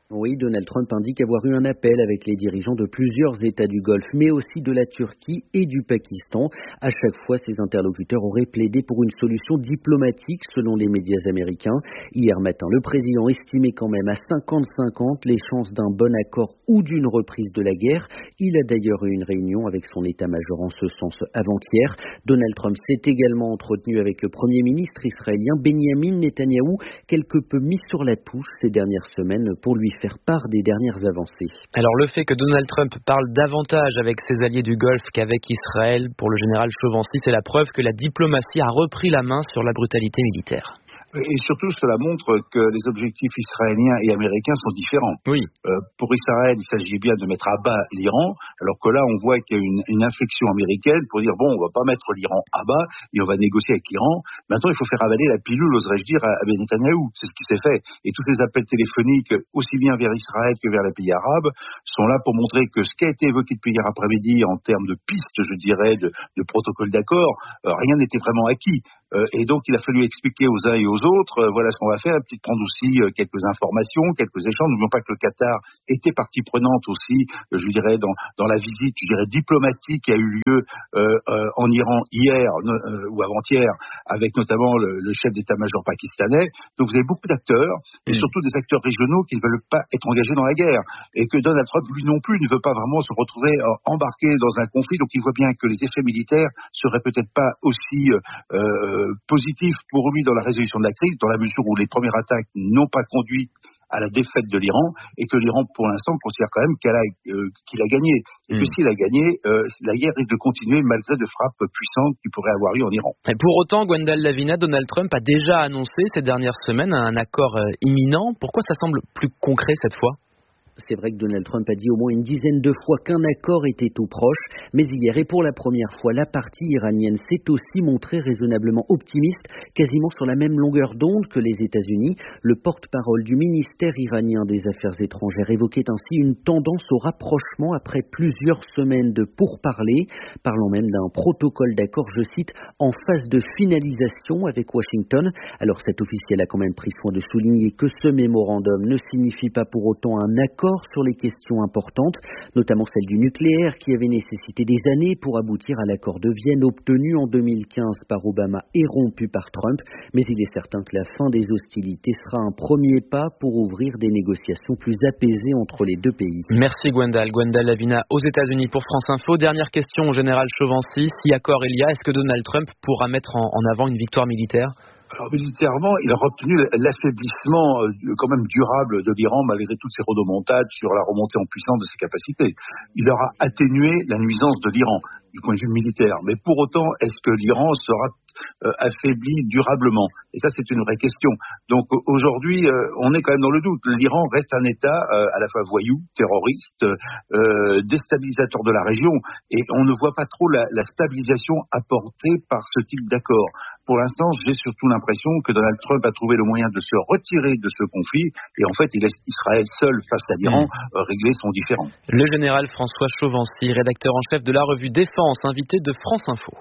Oui, Donald Trump indique avoir eu un appel avec les dirigeants de plusieurs États du Golfe, mais aussi de la Turquie et du Pakistan. À chaque fois, ces interlocuteurs auraient plaidé pour une solution diplomatique, selon les médias américains. Hier matin, le président estimait quand même à cinquante cinquante les chances d'un bon accord ou d'une reprise de la guerre. Il a d'ailleurs eu une réunion avec son état-major en ce sens avant-hier. Donald Trump s'est également entretenu avec le Premier ministre israélien Benjamin Netanyahou, quelque peu mis sur la touche ces dernières semaines pour lui faire part des dernières avancées. Alors le fait que Donald Trump parle davantage avec ses alliés du Golfe qu'avec Israël, pour le général Chauvency, c'est la preuve que la diplomatie a repris la main sur la brutalité militaire. Et surtout, cela montre que les objectifs israéliens et américains sont différents. Oui. Euh, pour Israël, il s'agit bien de mettre à bas l'Iran, alors que là, on voit qu'il y a une, une inflexion américaine pour dire, bon, on va pas mettre l'Iran à bas et on va négocier avec l'Iran. Maintenant, il faut faire avaler la pilule, oserais-je dire, à, à Netanyahou. C'est ce qui s'est fait. Et tous les appels téléphoniques, aussi bien vers Israël que vers les pays arabes, sont là pour montrer que ce qui a été évoqué depuis hier après-midi en termes de pistes, je dirais, de, de protocole d'accord, euh, rien n'était vraiment acquis. Euh, et donc, il a fallu expliquer aux uns et aux autres, euh, voilà ce qu'on va faire, peut-être prendre aussi euh, quelques informations, quelques échanges. N'oublions pas que le Qatar était partie prenante aussi, euh, je dirais, dans, dans la visite, je dirais, diplomatique qui a eu lieu euh, euh, en Iran hier euh, ou avant-hier, avec notamment le, le chef d'état-major pakistanais. Donc, vous avez beaucoup d'acteurs, et surtout des acteurs régionaux qui ne veulent pas être engagés dans la guerre. Et que Donald Trump, lui non plus, ne veut pas vraiment se retrouver euh, embarqué dans un conflit. Donc, il voit bien que les effets militaires seraient peut-être pas aussi euh, positif pour lui dans la résolution de la crise, dans la mesure où les premières attaques n'ont pas conduit à la défaite de l'Iran, et que l'Iran, pour l'instant, considère quand même qu'elle a, euh, qu'il a gagné. Et mmh. que s'il a gagné, euh, la guerre risque de continuer malgré de frappes puissantes qu'il pourrait avoir eu en Iran. Et pour autant, Gwendal Lavina, Donald Trump a déjà annoncé ces dernières semaines un accord euh, imminent. Pourquoi ça semble plus concret cette fois ? C'est vrai que Donald Trump a dit au moins une dizaine de fois qu'un accord était tout proche, mais hier et pour la première fois, la partie iranienne s'est aussi montrée raisonnablement optimiste, quasiment sur la même longueur d'onde que les États-Unis. Le porte-parole du ministère iranien des Affaires étrangères évoquait ainsi une tendance au rapprochement après plusieurs semaines de pourparlers, parlant même d'un protocole d'accord, je cite, en phase de finalisation avec Washington. Alors cet officiel a quand même pris soin de souligner que ce mémorandum ne signifie pas pour autant un accord sur les questions importantes, notamment celle du nucléaire qui avait nécessité des années pour aboutir à l'accord de Vienne obtenu en deux mille quinze par Obama et rompu par Trump. Mais il est certain que la fin des hostilités sera un premier pas pour ouvrir des négociations plus apaisées entre les deux pays. Merci Gwendal. Gwendal Lavina aux États-Unis pour France Info. Dernière question au général Chauvency. Si accord il y a, est-ce que Donald Trump pourra mettre en, en avant une victoire militaire ? Alors militairement, il aura obtenu l'affaiblissement euh, quand même durable de l'Iran malgré toutes ses rodomontades sur la remontée en puissance de ses capacités. Il aura atténué la nuisance de l'Iran du point de vue militaire. Mais pour autant, est-ce que l'Iran sera euh, affaibli durablement ? Et ça, c'est une vraie question. Donc aujourd'hui, euh, on est quand même dans le doute. L'Iran reste un État euh, à la fois voyou, terroriste, euh, déstabilisateur de la région. Et on ne voit pas trop la, la stabilisation apportée par ce type d'accord. Pour l'instant, j'ai surtout l'impression que Donald Trump a trouvé le moyen de se retirer de ce conflit. Et en fait, il laisse Israël seul face à l'Iran mmh. euh, régler son différend. Le général François Chauvency, rédacteur en chef de la revue Défense, invité de France Info.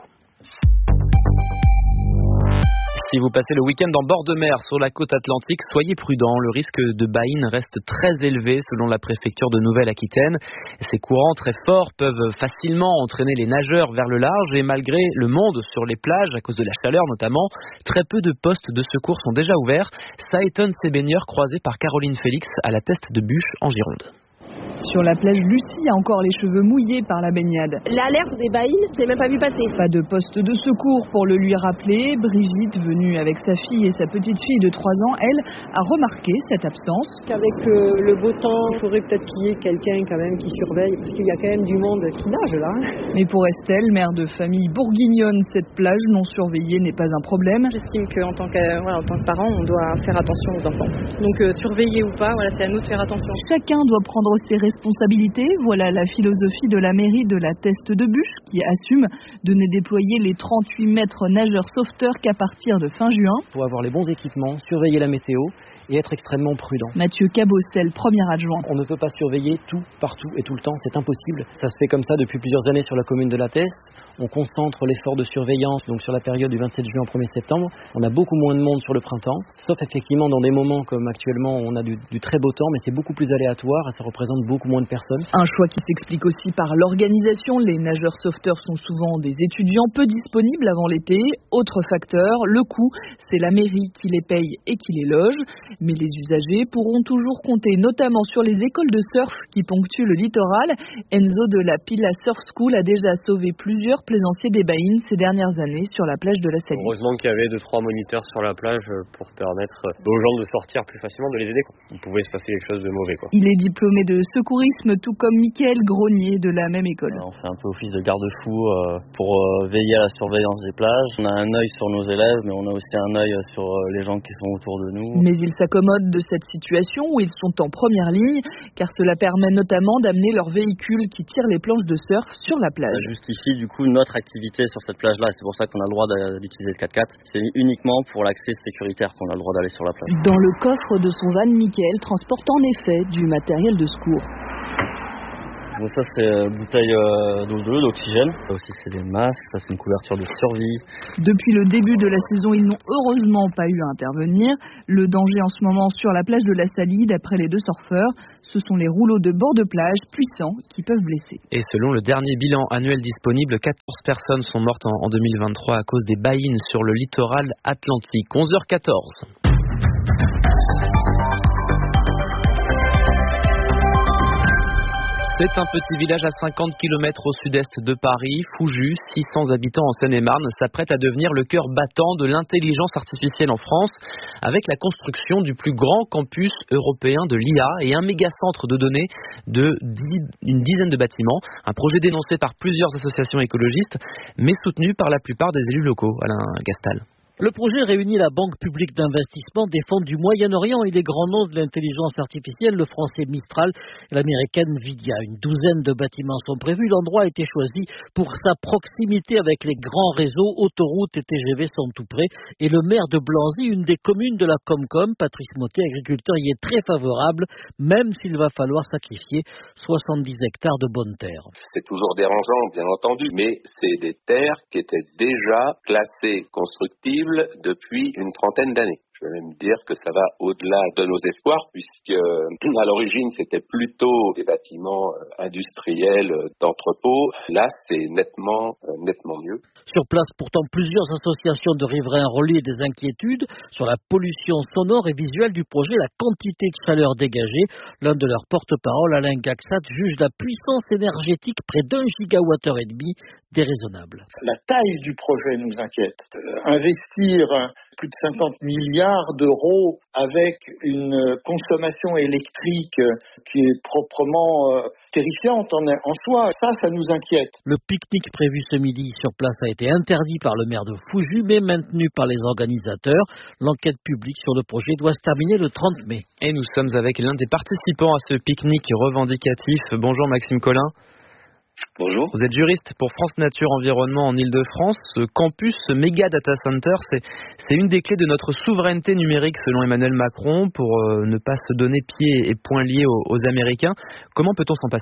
Si vous passez le week-end en bord de mer sur la côte atlantique, soyez prudents. Le risque de baïne reste très élevé selon la préfecture de Nouvelle-Aquitaine. Ces courants très forts peuvent facilement entraîner les nageurs vers le large et malgré le monde sur les plages, à cause de la chaleur notamment, très peu de postes de secours sont déjà ouverts. Ça étonne ces baigneurs croisés par Caroline Félix à la Teste de Buche en Gironde. Sur la plage, Lucie a encore les cheveux mouillés par la baignade. L'alerte des baïnes, je l'ai même pas vu passer. Pas de poste de secours pour le lui rappeler. Brigitte, venue avec sa fille et sa petite fille de trois ans, elle, a remarqué cette absence. Avec euh, le beau temps, il faudrait peut-être qu'il y ait quelqu'un quand même qui surveille, parce qu'il y a quand même du monde qui nage là. Mais pour Estelle, mère de famille bourguignonne, cette plage non surveillée n'est pas un problème. J'estime qu'en tant que, voilà, en tant que parent, on doit faire attention aux enfants. Donc euh, surveiller ou pas, voilà, c'est à nous de faire attention. Chacun doit prendre ses responsabilités. Voilà la philosophie de la mairie de la Teste de Buche qui assume de ne déployer les trente-huit maîtres nageurs sauveteurs qu'à partir de fin juin. Il faut avoir les bons équipements, surveiller la météo et être extrêmement prudent. Mathieu Cabostel, premier adjoint. On ne peut pas surveiller tout, partout et tout le temps, c'est impossible. Ça se fait comme ça depuis plusieurs années sur la commune de la Teste. on concentre l'effort de surveillance donc sur la période du vingt-sept juin au premier septembre. On a beaucoup moins de monde sur le printemps, sauf effectivement dans des moments comme actuellement où on a du, du très beau temps, mais c'est beaucoup plus aléatoire et ça représente beaucoup moins de personnes. Un choix qui s'explique aussi par l'organisation. Les nageurs sauveteurs sont souvent des étudiants peu disponibles avant l'été. Autre facteur, le coût, c'est la mairie qui les paye et qui les loge. Mais les usagers pourront toujours compter notamment sur les écoles de surf qui ponctuent le littoral. Enzo de la Pila Surf School a déjà sauvé plusieurs plaisanciers des Baïnes ces dernières années sur la plage de la Saline. Heureusement qu'il y avait deux trois moniteurs sur la plage pour permettre aux gens de sortir plus facilement, de les aider, quoi. Il pouvait se passer quelque chose de mauvais, quoi. Il est diplômé de secourisme, tout comme Mickaël Gronier de la même école. On fait un peu office de garde-fou euh, pour euh, veiller à la surveillance des plages. On a un œil sur nos élèves, mais on a aussi un œil sur euh, les gens qui sont autour de nous. Mais ils s'accommodent de cette situation où ils sont en première ligne, car cela permet notamment d'amener leurs véhicules qui tirent les planches de surf sur la plage. Ça justifie du coup notre activité sur cette plage-là, c'est pour ça qu'on a le droit d'utiliser le quatre-quatre. C'est uniquement pour l'accès sécuritaire qu'on a le droit d'aller sur la plage. Dans le coffre de son van, Mickaël transporte en effet du matériel de secours. Donc ça c'est euh, bouteille euh, d'eau bleue, d'oxygène. Ça aussi c'est des masques, ça c'est une couverture de survie. Depuis le début de la saison, ils n'ont heureusement pas eu à intervenir. Le danger en ce moment sur la plage de la Salie, d'après les deux surfeurs, ce sont les rouleaux de bord de plage puissants qui peuvent blesser. Et selon le dernier bilan annuel disponible, quatorze personnes sont mortes en, en deux mille vingt-trois à cause des baïnes sur le littoral atlantique. onze heures quatorze. C'est un petit village à cinquante kilomètres au sud-est de Paris. Fouju, six cents habitants en Seine-et-Marne, s'apprête à devenir le cœur battant de l'intelligence artificielle en France avec la construction du plus grand campus européen de l'I A et un méga-centre de données de dix, une dizaine de bâtiments. Un projet dénoncé par plusieurs associations écologistes, mais soutenu par la plupart des élus locaux. Alain Gastal. Le projet réunit la Banque publique d'investissement des fonds du Moyen-Orient et les grands noms de l'intelligence artificielle, le français Mistral et l'américaine Nvidia. Une douzaine de bâtiments sont prévus. L'endroit a été choisi pour sa proximité avec les grands réseaux, autoroutes et T G V sont tout près. Et le maire de Blanzy, une des communes de la Comcom, Patrice Mottet, agriculteur, y est très favorable, même s'il va falloir sacrifier soixante-dix hectares de bonnes terres. C'est toujours dérangeant, bien entendu, mais c'est des terres qui étaient déjà classées constructibles depuis une trentaine d'années. Je vais même dire que ça va au-delà de nos espoirs, puisque à l'origine c'était plutôt des bâtiments industriels d'entrepôt. Là, c'est nettement, nettement mieux. Sur place, pourtant, plusieurs associations de riverains relaient des inquiétudes sur la pollution sonore et visuelle du projet, la quantité de chaleur dégagée. L'un de leurs porte-parole, Alain Gaxat, juge la puissance énergétique près d'un gigawattheure et demi déraisonnable. La taille du projet nous inquiète. Euh, investir plus de cinquante milliards d'euros avec une consommation électrique qui est proprement euh, terrifiante en, en soi, ça, ça nous inquiète. Le pique-nique prévu ce midi sur place a été interdit par le maire de Fouju, mais maintenu par les organisateurs. L'enquête publique sur le projet doit se terminer le trente mai. Et nous sommes avec l'un des participants à ce pique-nique revendicatif. Bonjour Maxime Collin. Bonjour. Vous êtes juriste pour France Nature Environnement en Ile-de-France. Ce campus, ce méga data center, c'est, c'est une des clés de notre souveraineté numérique selon Emmanuel Macron pour euh, ne pas se donner pied et poings liés aux, aux Américains. Comment peut-on s'en passer ?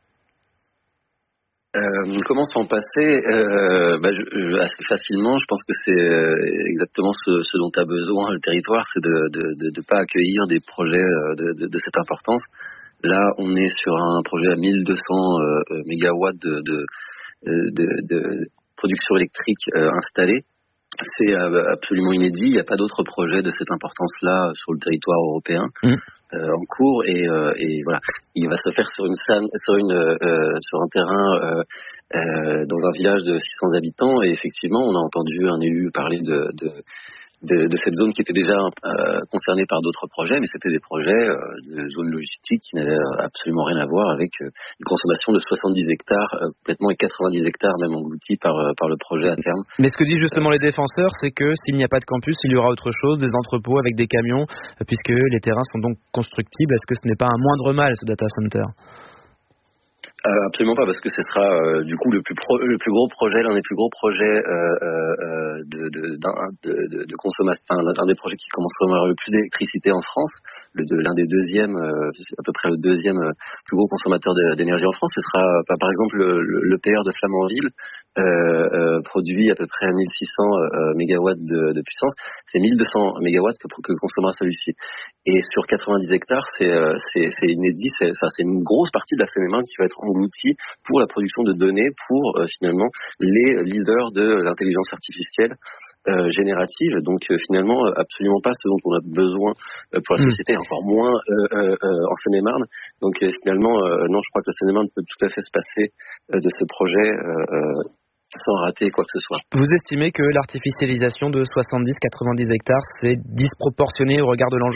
Euh, comment s'en passer euh, bah, je, je, assez facilement. Je pense que c'est euh, exactement ce, ce dont a besoin le territoire, c'est de ne de, de, de pas accueillir des projets de, de, de cette importance. Là, on est sur un projet à mille deux cents euh, mégawatts de, de, de, de production électrique euh, installée. C'est euh, absolument inédit. Il n'y a pas d'autres projets de cette importance-là sur le territoire européen mmh. euh, en cours. Et, euh, et voilà, il va se faire sur une scène, sur une, euh, sur un terrain euh, euh, dans un village de six cents habitants. Et effectivement, on a entendu un élu parler de, de De, de cette zone qui était déjà euh, concernée par d'autres projets, mais c'était des projets euh, de zone logistique qui n'avaient absolument rien à voir avec euh, une consommation de soixante-dix hectares euh, complètement et quatre-vingt-dix hectares même engloutis par, euh, par le projet à terme. Mais ce que disent justement les défenseurs, c'est que s'il n'y a pas de campus, il y aura autre chose, des entrepôts avec des camions, puisque les terrains sont donc constructibles. Est-ce que ce n'est pas un moindre mal, ce data center ? Euh, absolument pas, parce que ce sera euh, du coup le plus pro, le plus gros projet, l'un des plus gros projets euh, euh, de, de, de, de, de consommation, enfin, l'un des projets qui consommera le plus d'électricité en France, le, de, l'un des deuxièmes, euh, à peu près le deuxième euh, plus gros consommateur de, d'énergie en France. Ce sera bah, par exemple le, le, le P R de Flamanville, euh, euh, produit à peu près mille six cents euh, mégawatts de, de puissance. C'est mille deux cents mégawatts que, que consommera celui-ci. Et sur quatre-vingt-dix hectares, c'est, euh, c'est, c'est inédit, c'est, enfin, c'est une grosse partie de la Seine-et-Marne qui va être engloutie pour la production de données pour euh, finalement les leaders de l'intelligence artificielle euh, générative. Donc euh, finalement, absolument pas ce dont on a besoin euh, pour la société, mmh. encore moins euh, euh, euh, en Seine-et-Marne. Donc euh, finalement, euh, non, je crois que la Seine-et-Marne peut tout à fait se passer euh, de ce projet euh, euh, sans rater quoi que ce soit. Vous estimez que l'artificialisation de soixante-dix à quatre-vingt-dix hectares, c'est disproportionné au regard de l'enjeu ?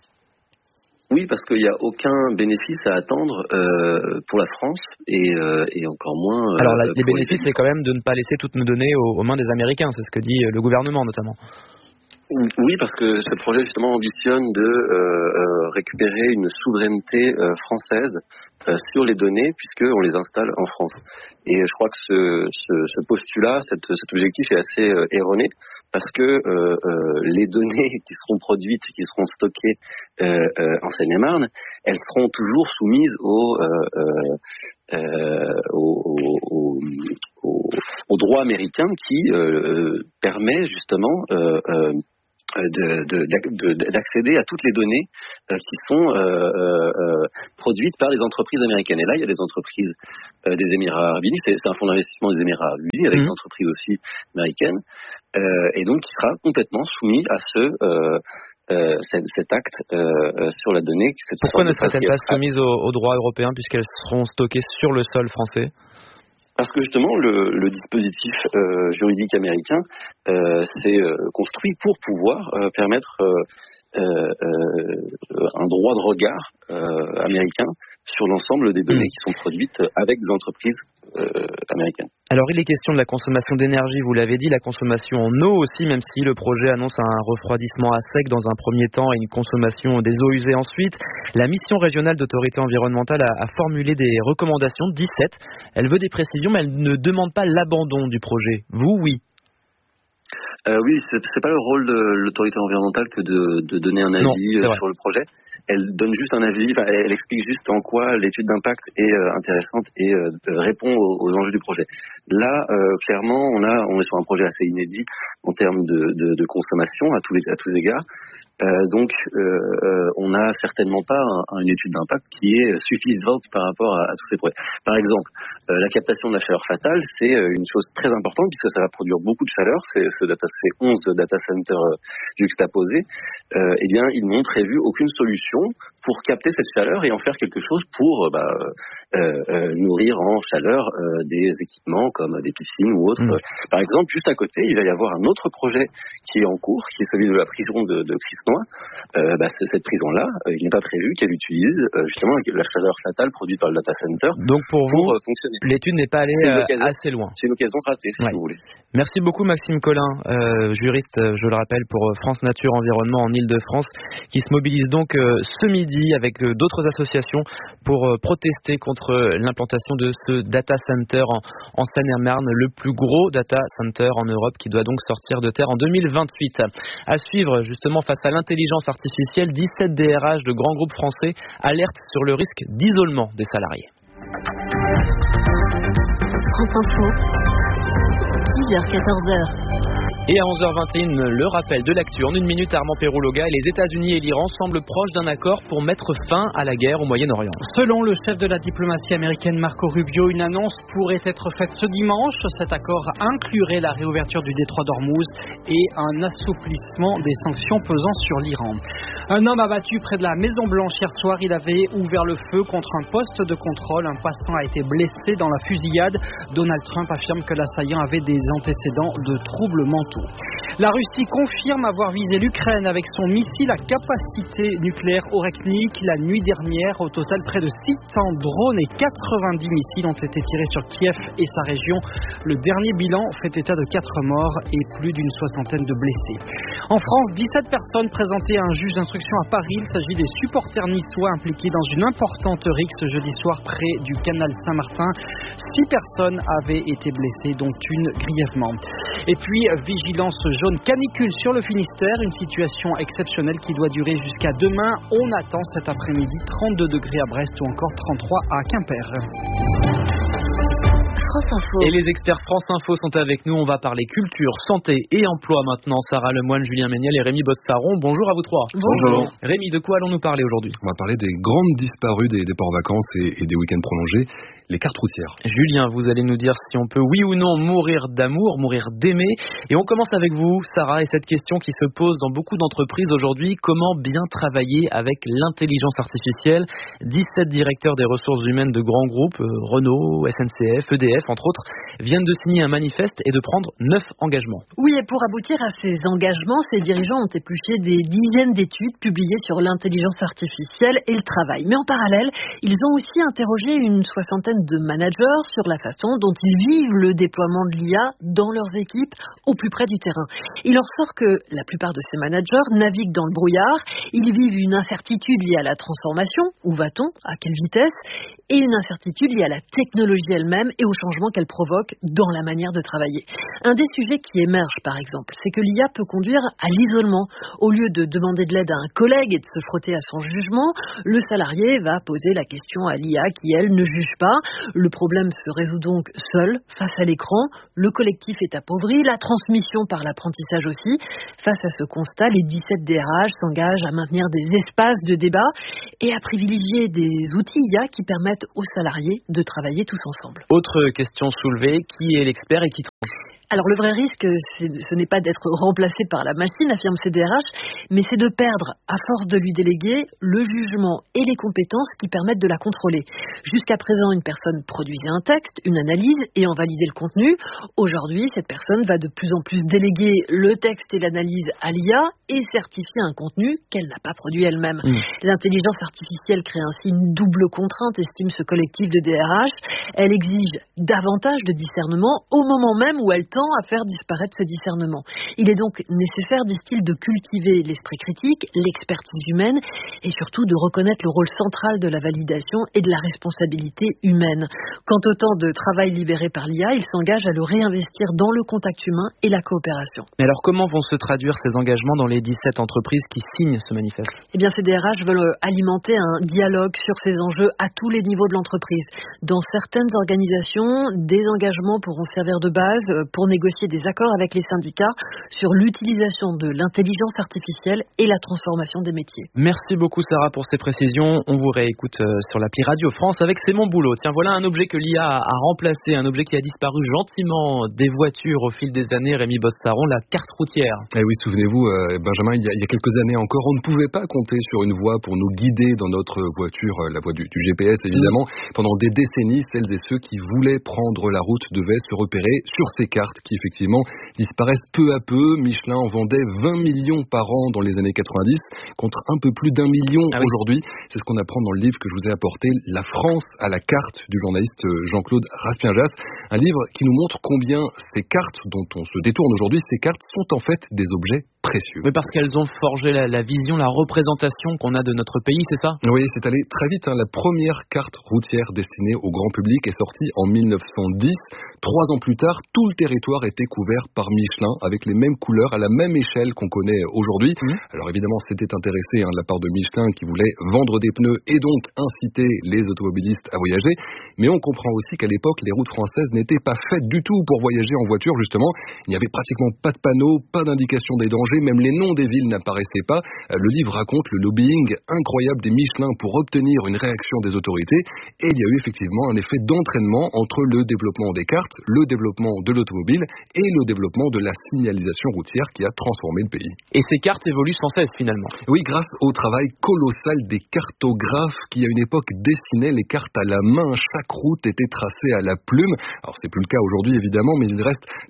Oui, parce qu'il n'y a aucun bénéfice à attendre euh, pour la France et, euh, et encore moins... Euh, Alors la, les bénéfices, les... c'est quand même de ne pas laisser toutes nos données aux, aux mains des Américains, c'est ce que dit le gouvernement notamment. Oui, parce que ce projet justement ambitionne de euh, récupérer une souveraineté euh, française euh, sur les données puisqu'on les installe en France. Et je crois que ce, ce, ce postulat, cette, cet objectif est assez euh, erroné parce que euh, euh, les données qui seront produites, qui seront stockées euh, euh, en Seine-et-Marne, elles seront toujours soumises au, euh, euh, au, au, au, au droit américain qui euh, permet justement euh, euh, De, de, de, d'accéder à toutes les données euh, qui sont euh, euh, produites par les entreprises américaines. Et là, il y a des entreprises euh, des Émirats Arabes Unis, c'est, c'est un fonds d'investissement des Émirats Arabes Unis, avec mmh. des entreprises aussi américaines, euh, et donc qui sera complètement soumis à ce euh, euh, cet, cet acte euh, sur la donnée. Pourquoi ne serait-elle pas soumise au, au droit européen puisqu'elles seront stockées sur le sol français ? Parce que justement, le, le dispositif euh, juridique américain euh, s'est euh, construit pour pouvoir euh, permettre euh, euh, un droit de regard euh, américain sur l'ensemble des données mmh. qui sont produites avec des entreprises euh, américaines. Alors il est question de la consommation d'énergie, vous l'avez dit, la consommation en eau aussi, même si le projet annonce un refroidissement à sec dans un premier temps et une consommation des eaux usées ensuite. La mission régionale d'autorité environnementale a, a formulé des recommandations, dix-sept. Elle veut des précisions, mais elle ne demande pas l'abandon du projet. Vous, oui. Euh, oui, c'est, c'est pas le rôle de l'autorité environnementale que de, de donner un avis non, sur le projet. Elle donne juste un avis, enfin, elle explique juste en quoi l'étude d'impact est euh, intéressante et euh, répond aux, aux enjeux du projet. Là, euh, clairement, on a, on est sur un projet assez inédit en termes de, de, de consommation à tous les, à tous les égards. Euh, donc, euh, euh, on n'a certainement pas un, une étude d'impact qui est suffisante par rapport à, à tous ces projets. Par exemple, euh, la captation de la chaleur fatale, c'est euh, une chose très importante puisque ça va produire beaucoup de chaleur. C'est, ce data, c'est onze data centers euh, juxtaposés. Euh, eh bien, ils n'ont prévu aucune solution pour capter cette chaleur et en faire quelque chose pour bah, euh, euh, nourrir en chaleur euh, des équipements comme des piscines ou autres. Mmh. Par exemple, juste à côté, il va y avoir un autre projet qui est en cours, qui est celui de la prison de, de Christenoy. Euh, bah, cette prison-là, euh, il n'est pas prévu qu'elle utilise euh, justement la chaleur fatale produite par le data center. Donc pour, pour vous, euh, fonctionner. L'étude n'est pas allée euh, assez loin. C'est une occasion ratée, si ouais. vous voulez. Merci beaucoup Maxime Collin, euh, juriste, je le rappelle, pour France Nature Environnement en Ile-de-France, qui se mobilise donc euh, ce midi avec euh, d'autres associations pour euh, protester contre l'implantation de ce data center en, en Seine-et-Marne, le plus gros data center en Europe qui doit donc sortir de terre en deux mille vingt-huit. À suivre justement face à l'intelligence artificielle, dix-sept D R H de grands groupes français alertent sur le risque d'isolement des salariés. France Info, dix heures quatorze heures. Et à onze heures vingt et une, le rappel de l'actu. En une minute, Armand Perroulloga et les États-Unis et l'Iran semblent proches d'un accord pour mettre fin à la guerre au Moyen-Orient. Selon le chef de la diplomatie américaine Marco Rubio, une annonce pourrait être faite ce dimanche. Cet accord inclurait la réouverture du détroit d'Ormuz et un assouplissement des sanctions pesant sur l'Iran. Un homme abattu près de la Maison-Blanche hier soir. Il avait ouvert le feu contre un poste de contrôle. Un passant a été blessé dans la fusillade. Donald Trump affirme que l'assaillant avait des antécédents de troubles mentaux. La Russie confirme avoir visé l'Ukraine avec son missile à capacité nucléaire Oreknik la nuit dernière. Au total, près de six cents drones et quatre-vingt-dix missiles ont été tirés sur Kiev et sa région. Le dernier bilan fait état de quatre morts et plus d'une soixantaine de blessés. En France, dix-sept personnes présentées à un juge d'instruction à Paris. Il s'agit des supporters niçois impliqués dans une importante rixe ce jeudi soir près du canal Saint-Martin. Six personnes avaient été blessées, dont une grièvement. Et puis, vigilance jaune canicule sur le Finistère, une situation exceptionnelle qui doit durer jusqu'à demain. On attend cet après-midi trente-deux degrés à Brest ou encore trente-trois à Quimper. Et les experts France Info sont avec nous. On va parler culture, santé et emploi maintenant. Sarah Lemoine, Julien Méniel et Rémi Bostaron. Bonjour à vous trois. Bonjour. Rémi, de quoi allons-nous parler aujourd'hui? On va parler des grandes disparues des départs en vacances et, et des week-ends prolongés. Les cartes routières. Julien, vous allez nous dire si on peut, oui ou non, mourir d'amour, mourir d'aimer. Et on commence avec vous, Sarah, et cette question qui se pose dans beaucoup d'entreprises aujourd'hui. Comment bien travailler avec l'intelligence artificielle? dix-sept directeurs des ressources humaines de grands groupes, euh, Renault, S N C F, E D F, entre autres, viennent de signer un manifeste et de prendre neuf engagements. Oui, et pour aboutir à ces engagements, ces dirigeants ont épluché des dizaines d'études publiées sur l'intelligence artificielle et le travail. Mais en parallèle, ils ont aussi interrogé une soixantaine de managers sur la façon dont ils vivent le déploiement de l'I A dans leurs équipes au plus près du terrain. Il en ressort que la plupart de ces managers naviguent dans le brouillard, ils vivent une incertitude liée à la transformation, où va-t-on, à quelle vitesse, et une incertitude liée à la technologie elle-même et aux changements qu'elle provoque dans la manière de travailler. Un des sujets qui émerge, par exemple, c'est que l'I A peut conduire à l'isolement. Au lieu de demander de l'aide à un collègue et de se frotter à son jugement, le salarié va poser la question à l'I A qui, elle, ne juge pas. Le problème se résout donc seul, face à l'écran. Le collectif est appauvri, la transmission par l'apprentissage aussi. Face à ce constat, les dix-sept D R H s'engagent à maintenir des espaces de débat et à privilégier des outils I A qui permettent aux salariés de travailler tous ensemble. Autre question soulevée, qui est l'expert et qui tranche? Alors le vrai risque, c'est, ce n'est pas d'être remplacé par la machine, affirme ces D R H, mais c'est de perdre, à force de lui déléguer, le jugement et les compétences qui permettent de la contrôler. Jusqu'à présent, une personne produisait un texte, une analyse et en validait le contenu. Aujourd'hui, cette personne va de plus en plus déléguer le texte et l'analyse à l'I A et certifier un contenu qu'elle n'a pas produit elle-même. Mmh. L'intelligence artificielle crée ainsi une double contrainte, estime ce collectif de D R H. Elle exige davantage de discernement au moment même où elle tend à faire disparaître ce discernement. Il est donc nécessaire, disent-ils, de cultiver l'esprit critique, l'expertise humaine et surtout de reconnaître le rôle central de la validation et de la responsabilité humaine. Quant au temps de travail libéré par l'I A, il s'engage à le réinvestir dans le contact humain et la coopération. Mais alors comment vont se traduire ces engagements dans les dix-sept entreprises qui signent ce manifeste? Eh bien, ces D R H veulent alimenter un dialogue sur ces enjeux à tous les niveaux de l'entreprise. Dans certaines organisations, des engagements pourront servir de base pour négocier des accords avec les syndicats sur l'utilisation de l'intelligence artificielle et la transformation des métiers. Merci beaucoup Sarah pour ces précisions. On vous réécoute sur l'appli Radio France avec C'est mon boulot. Tiens, voilà un objet que l'I A a remplacé, un objet qui a disparu gentiment des voitures au fil des années, Rémi Bostaron, la carte routière. Eh oui, souvenez-vous, euh, Benjamin, il y, a, il y a quelques années encore, on ne pouvait pas compter sur une voie pour nous guider dans notre voiture, la voie du, du G P S évidemment. Mmh. Pendant des décennies, celles et ceux qui voulaient prendre la route devaient se repérer sur ces cartes qui effectivement disparaissent peu à peu. Michelin en vendait vingt millions par an dans les années quatre-vingt-dix contre un peu plus d'un million ah oui. aujourd'hui. C'est ce qu'on apprend dans le livre que je vous ai apporté, La France à la carte, du journaliste Jean-Claude Raspien-Jas. Un livre qui nous montre combien ces cartes dont on se détourne aujourd'hui, ces cartes sont en fait des objets précieux. Mais parce qu'elles ont forgé la, la vision, la représentation qu'on a de notre pays, c'est ça? Oui, c'est allé très vite. Hein. La première carte routière destinée au grand public est sortie en mille neuf cent dix. Trois ans plus tard, tout le territoire était couvert par Michelin avec les mêmes couleurs à la même échelle qu'on connaît aujourd'hui. Mmh. Alors évidemment, c'était intéressé hein, de la part de Michelin qui voulait vendre des pneus et donc inciter les automobilistes à voyager. Mais on comprend aussi qu'à l'époque, les routes françaises n'étaient pas faites du tout pour voyager en voiture, justement. Il n'y avait pratiquement pas de panneaux, pas d'indication des dangers, même les noms des villes n'apparaissaient pas. Le livre raconte le lobbying incroyable des Michelin pour obtenir une réaction des autorités. Et il y a eu effectivement un effet d'entraînement entre le développement des cartes, le développement de l'automobile et le développement de la signalisation routière qui a transformé le pays. Et ces cartes évoluent sans cesse finalement. Oui, grâce au travail colossal des cartographes qui à une époque dessinaient les cartes à la main. Chaque route était tracée à la plume. Alors c'est plus le cas aujourd'hui évidemment, mais il reste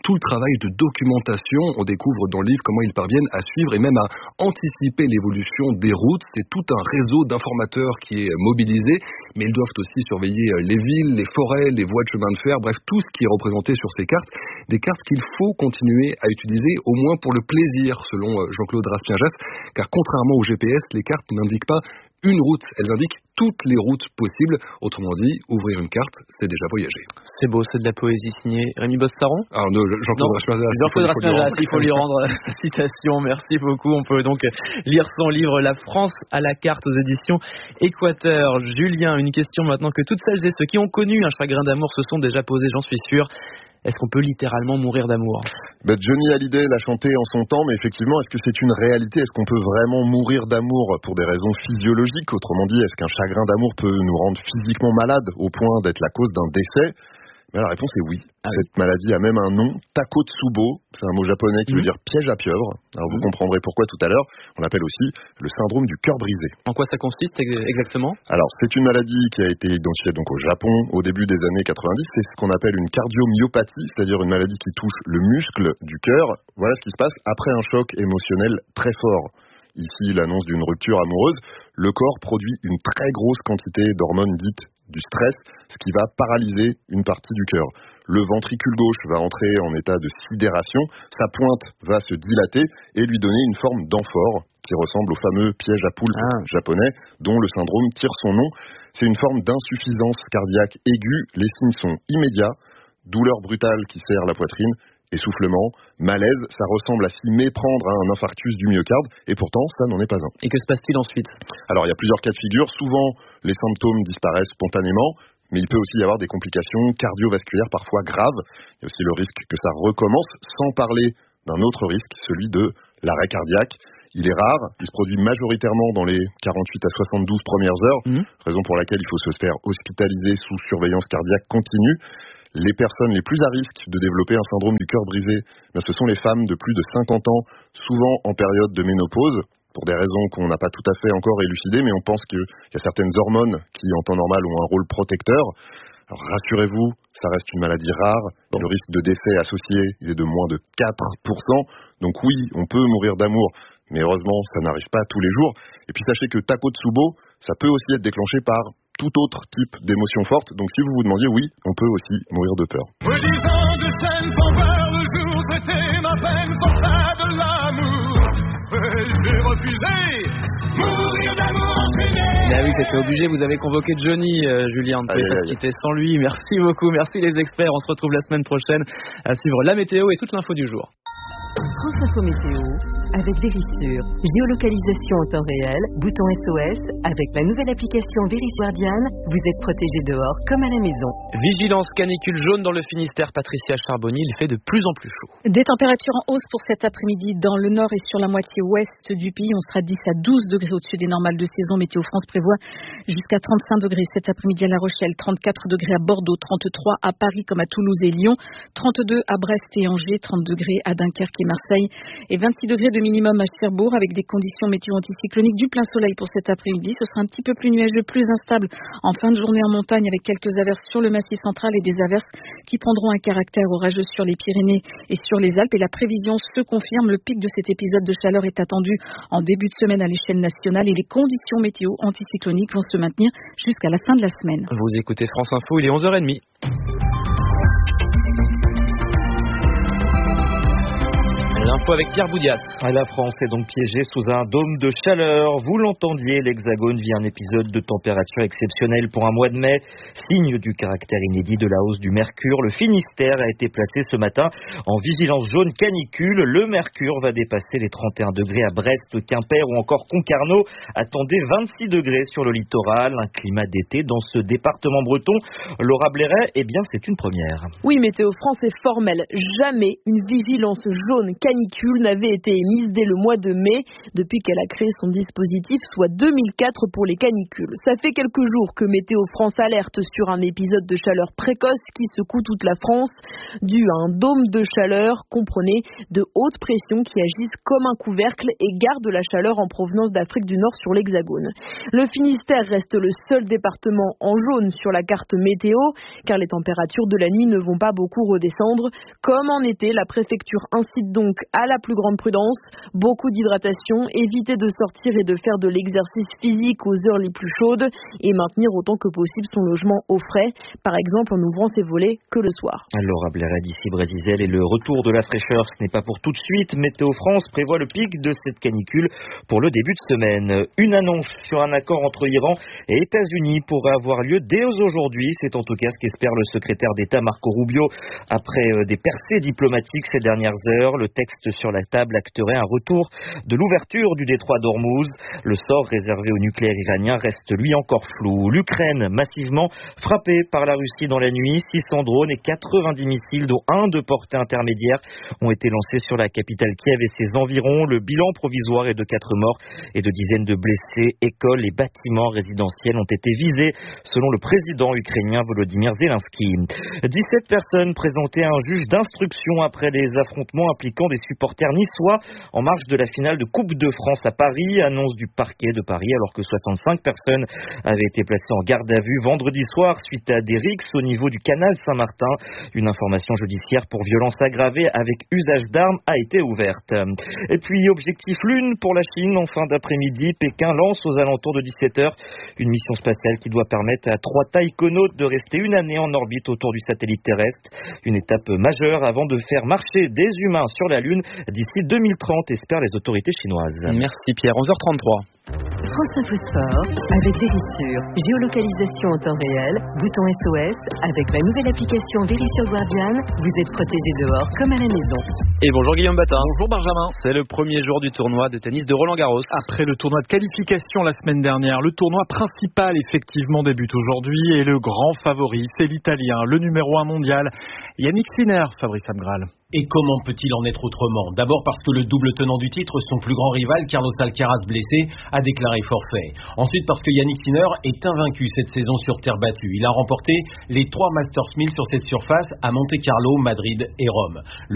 tout le travail de documentation. On découvre dans le livre comment ils parviennent à suivre et même à anticiper l'évolution des routes. C'est tout un réseau d'informateurs qui est mobilisé, mais ils doivent aussi surveiller les villes, les forêts, les voies de chemin de fer, bref, tout ce qui est représenté sur ces cartes. Des cartes qu'il faut continuer à utiliser, au moins pour le plaisir, selon Jean-Claude Raspiengès, car contrairement au G P S, les cartes n'indiquent pas une route, elles indiquent toutes les routes possibles. Autrement dit, ouvrir une carte, c'est déjà voyager. C'est beau, c'est de la poésie signée Rémi Bostaron. Alors, non, Jean-Claude Raspiengès. Jean-Claude Raspiengès, il faut lui rendre la citation. Merci beaucoup. On peut donc lire son livre La France à la carte aux éditions Équateur. Julien, une question maintenant que toutes celles et ceux qui ont connu un chagrin d'amour se sont déjà posés, j'en suis sûr. Est-ce qu'on peut littéralement mourir d'amour ? Ben Johnny Hallyday l'a chanté en son temps, mais effectivement, est-ce que c'est une réalité ? Est-ce qu'on peut vraiment mourir d'amour pour des raisons physiologiques ? Autrement dit, est-ce qu'un chagrin d'amour peut nous rendre physiquement malades au point d'être la cause d'un décès ? Ben la réponse est oui. Ah Cette oui. maladie a même un nom, Takotsubo. C'est un mot japonais qui mmh. veut dire piège à pieuvre. Alors vous mmh. comprendrez pourquoi tout à l'heure. On l'appelle aussi le syndrome du cœur brisé. En quoi ça consiste exactement ? Alors c'est une maladie qui a été identifiée donc au Japon au début des années quatre-vingt-dix. C'est ce qu'on appelle une cardiomyopathie, c'est-à-dire une maladie qui touche le muscle du cœur. Voilà ce qui se passe après un choc émotionnel très fort. Ici, l'annonce d'une rupture amoureuse. Le corps produit une très grosse quantité d'hormones dites du stress, ce qui va paralyser une partie du cœur. Le ventricule gauche va entrer en état de sidération, sa pointe va se dilater et lui donner une forme d'amphore qui ressemble au fameux piège à poulpe ah. japonais dont le syndrome tire son nom. C'est une forme d'insuffisance cardiaque aiguë, les signes sont immédiats, douleur brutale qui serre la poitrine, essoufflement, malaise, ça ressemble à s'y méprendre à un infarctus du myocarde, et pourtant, ça n'en est pas un. Et que se passe-t-il ensuite ? Alors, il y a plusieurs cas de figure. Souvent, les symptômes disparaissent spontanément, mais il peut aussi y avoir des complications cardiovasculaires parfois graves. Il y a aussi le risque que ça recommence, sans parler d'un autre risque, celui de l'arrêt cardiaque. Il est rare, il se produit majoritairement dans les quarante-huit à soixante-douze premières heures, mmh. raison pour laquelle il faut se faire hospitaliser sous surveillance cardiaque continue. Les personnes les plus à risque de développer un syndrome du cœur brisé, ben ce sont les femmes de plus de cinquante ans, souvent en période de ménopause, pour des raisons qu'on n'a pas tout à fait encore élucidées, mais on pense qu'il y a certaines hormones qui, en temps normal, ont un rôle protecteur. Alors rassurez-vous, ça reste une maladie rare, bon. Le risque de décès associé, il est de moins de quatre pour cent, donc oui, on peut mourir d'amour, mais heureusement, ça n'arrive pas tous les jours. Et puis sachez que Takotsubo, ça peut aussi être déclenché par tout autre type d'émotion forte. Donc si vous vous demandiez, oui, on peut aussi mourir de peur. Me disant de scène sans peur, le jour c'était ma peine, pour ça de l'amour. J'ai refusé, mourir d'amour enchaîné. Mais oui, c'était obligé, vous avez convoqué Johnny, euh, Julien, on ne pouvait pas se quitter sans lui. Merci beaucoup, merci les experts. On se retrouve la semaine prochaine à suivre la météo et toute l'info du jour. France Info Météo, avec Verisure. Géolocalisation en temps réel, bouton S O S. Avec la nouvelle application Verisure Guardian, vous êtes protégé dehors comme à la maison. Vigilance canicule jaune dans le Finistère. Patricia Charbonnier, il fait de plus en plus chaud. Des températures en hausse pour cet après-midi dans le nord et sur la moitié ouest du pays. On sera dix à douze degrés au-dessus des normales de saison. Météo France prévoit jusqu'à trente-cinq degrés cet après-midi à La Rochelle, trente-quatre degrés à Bordeaux, trente-trois à Paris comme à Toulouse et Lyon, trente-deux à Brest et Angers, trente degrés à Dunkerque et Marseille et vingt-six degrés de minimum à Cherbourg avec des conditions météo anticycloniques du plein soleil pour cet après-midi. Ce sera un petit peu plus nuageux, plus instable en fin de journée en montagne avec quelques averses sur le massif central et des averses qui prendront un caractère orageux sur les Pyrénées et sur les Alpes. Et la prévision se confirme, le pic de cet épisode de chaleur est attendu en début de semaine à l'échelle nationale et les conditions météo anticycloniques vont se maintenir jusqu'à la fin de la semaine. Vous écoutez France Info, il est onze heures trente. L'info avec Pierre Boudias. La France est donc piégée sous un dôme de chaleur. Vous l'entendiez, l'Hexagone vit un épisode de température exceptionnelle pour un mois de mai. Signe du caractère inédit de la hausse du mercure, le Finistère a été placé ce matin en vigilance jaune canicule. Le mercure va dépasser les trente et un degrés à Brest, Quimper ou encore Concarneau. Attendez vingt-six degrés sur le littoral. Un climat d'été dans ce département breton. Laura Blairet, eh bien c'est une première. Oui, Météo France est formelle. Jamais une vigilance jaune canicule canicule n'avait été émise dès le mois de mai, depuis qu'elle a créé son dispositif, soit deux mille quatre pour les canicules. Ça fait quelques jours que Météo France alerte sur un épisode de chaleur précoce qui secoue toute la France, dû à un dôme de chaleur, comprenez, de haute pression qui agissent comme un couvercle et gardent la chaleur en provenance d'Afrique du Nord sur l'Hexagone. Le Finistère reste le seul département en jaune sur la carte météo, car les températures de la nuit ne vont pas beaucoup redescendre. Comme en été, la préfecture incite donc à la plus grande prudence, beaucoup d'hydratation, éviter de sortir et de faire de l'exercice physique aux heures les plus chaudes et maintenir autant que possible son logement au frais, par exemple en ouvrant ses volets que le soir. Laura Bleret d'ici Brésil, et le retour de la fraîcheur, ce n'est pas pour tout de suite. Météo France prévoit le pic de cette canicule pour le début de semaine. Une annonce sur un accord entre Iran et États-Unis pourrait avoir lieu dès aujourd'hui. C'est en tout cas ce qu'espère le secrétaire d'État Marco Rubio. Après des percées diplomatiques ces dernières heures, le texte sur la table acterait un retour de l'ouverture du détroit d'Ormuz. Le sort réservé au nucléaire iranien reste lui encore flou. L'Ukraine, massivement frappée par la Russie dans la nuit, six cents drones et quatre-vingt-dix missiles, dont un de portée intermédiaire, ont été lancés sur la capitale Kiev et ses environs. Le bilan provisoire est de quatre morts et de dizaines de blessés. Écoles et bâtiments résidentiels ont été visés, selon le président ukrainien Volodymyr Zelensky. dix-sept personnes présentées à un juge d'instruction après les affrontements impliquant des supporters niçois en marge de la finale de Coupe de France à Paris. Annonce du parquet de Paris, alors que soixante-cinq personnes avaient été placées en garde à vue vendredi soir suite à des rixes au niveau du canal Saint-Martin. Une information judiciaire pour violence aggravée avec usage d'armes a été ouverte. Et puis, objectif Lune pour la Chine en fin d'après-midi. Pékin lance aux alentours de dix-sept heures une mission spatiale qui doit permettre à trois taïkonautes de rester une année en orbite autour du satellite terrestre. Une étape majeure avant de faire marcher des humains sur la Lune d'ici deux mille trente, espèrent les autorités chinoises. Merci Pierre, onze heures trente-trois. France Info Sport avec Vérissure, géolocalisation en temps réel, bouton S O S, avec la nouvelle application Vérissure Guardian, vous êtes protégé dehors comme à la maison. Et bonjour Guillaume Batin. Bonjour Benjamin. C'est le premier jour du tournoi de tennis de Roland Garros. Après le tournoi de qualification la semaine dernière, le tournoi principal effectivement débute aujourd'hui et le grand favori, c'est l'Italien, le numéro un mondial, Yannick Sinner, Fabrice Amgral. Et comment peut-il en être autrement? D'abord parce que le double tenant du titre, son plus grand rival, Carlos Alcaraz blessé, a déclaré forfait. Ensuite parce que Yannick Sinner est invaincu cette saison sur terre battue. Il a remporté les trois Masters mille sur cette surface à Monte-Carlo, Madrid et Rome. Le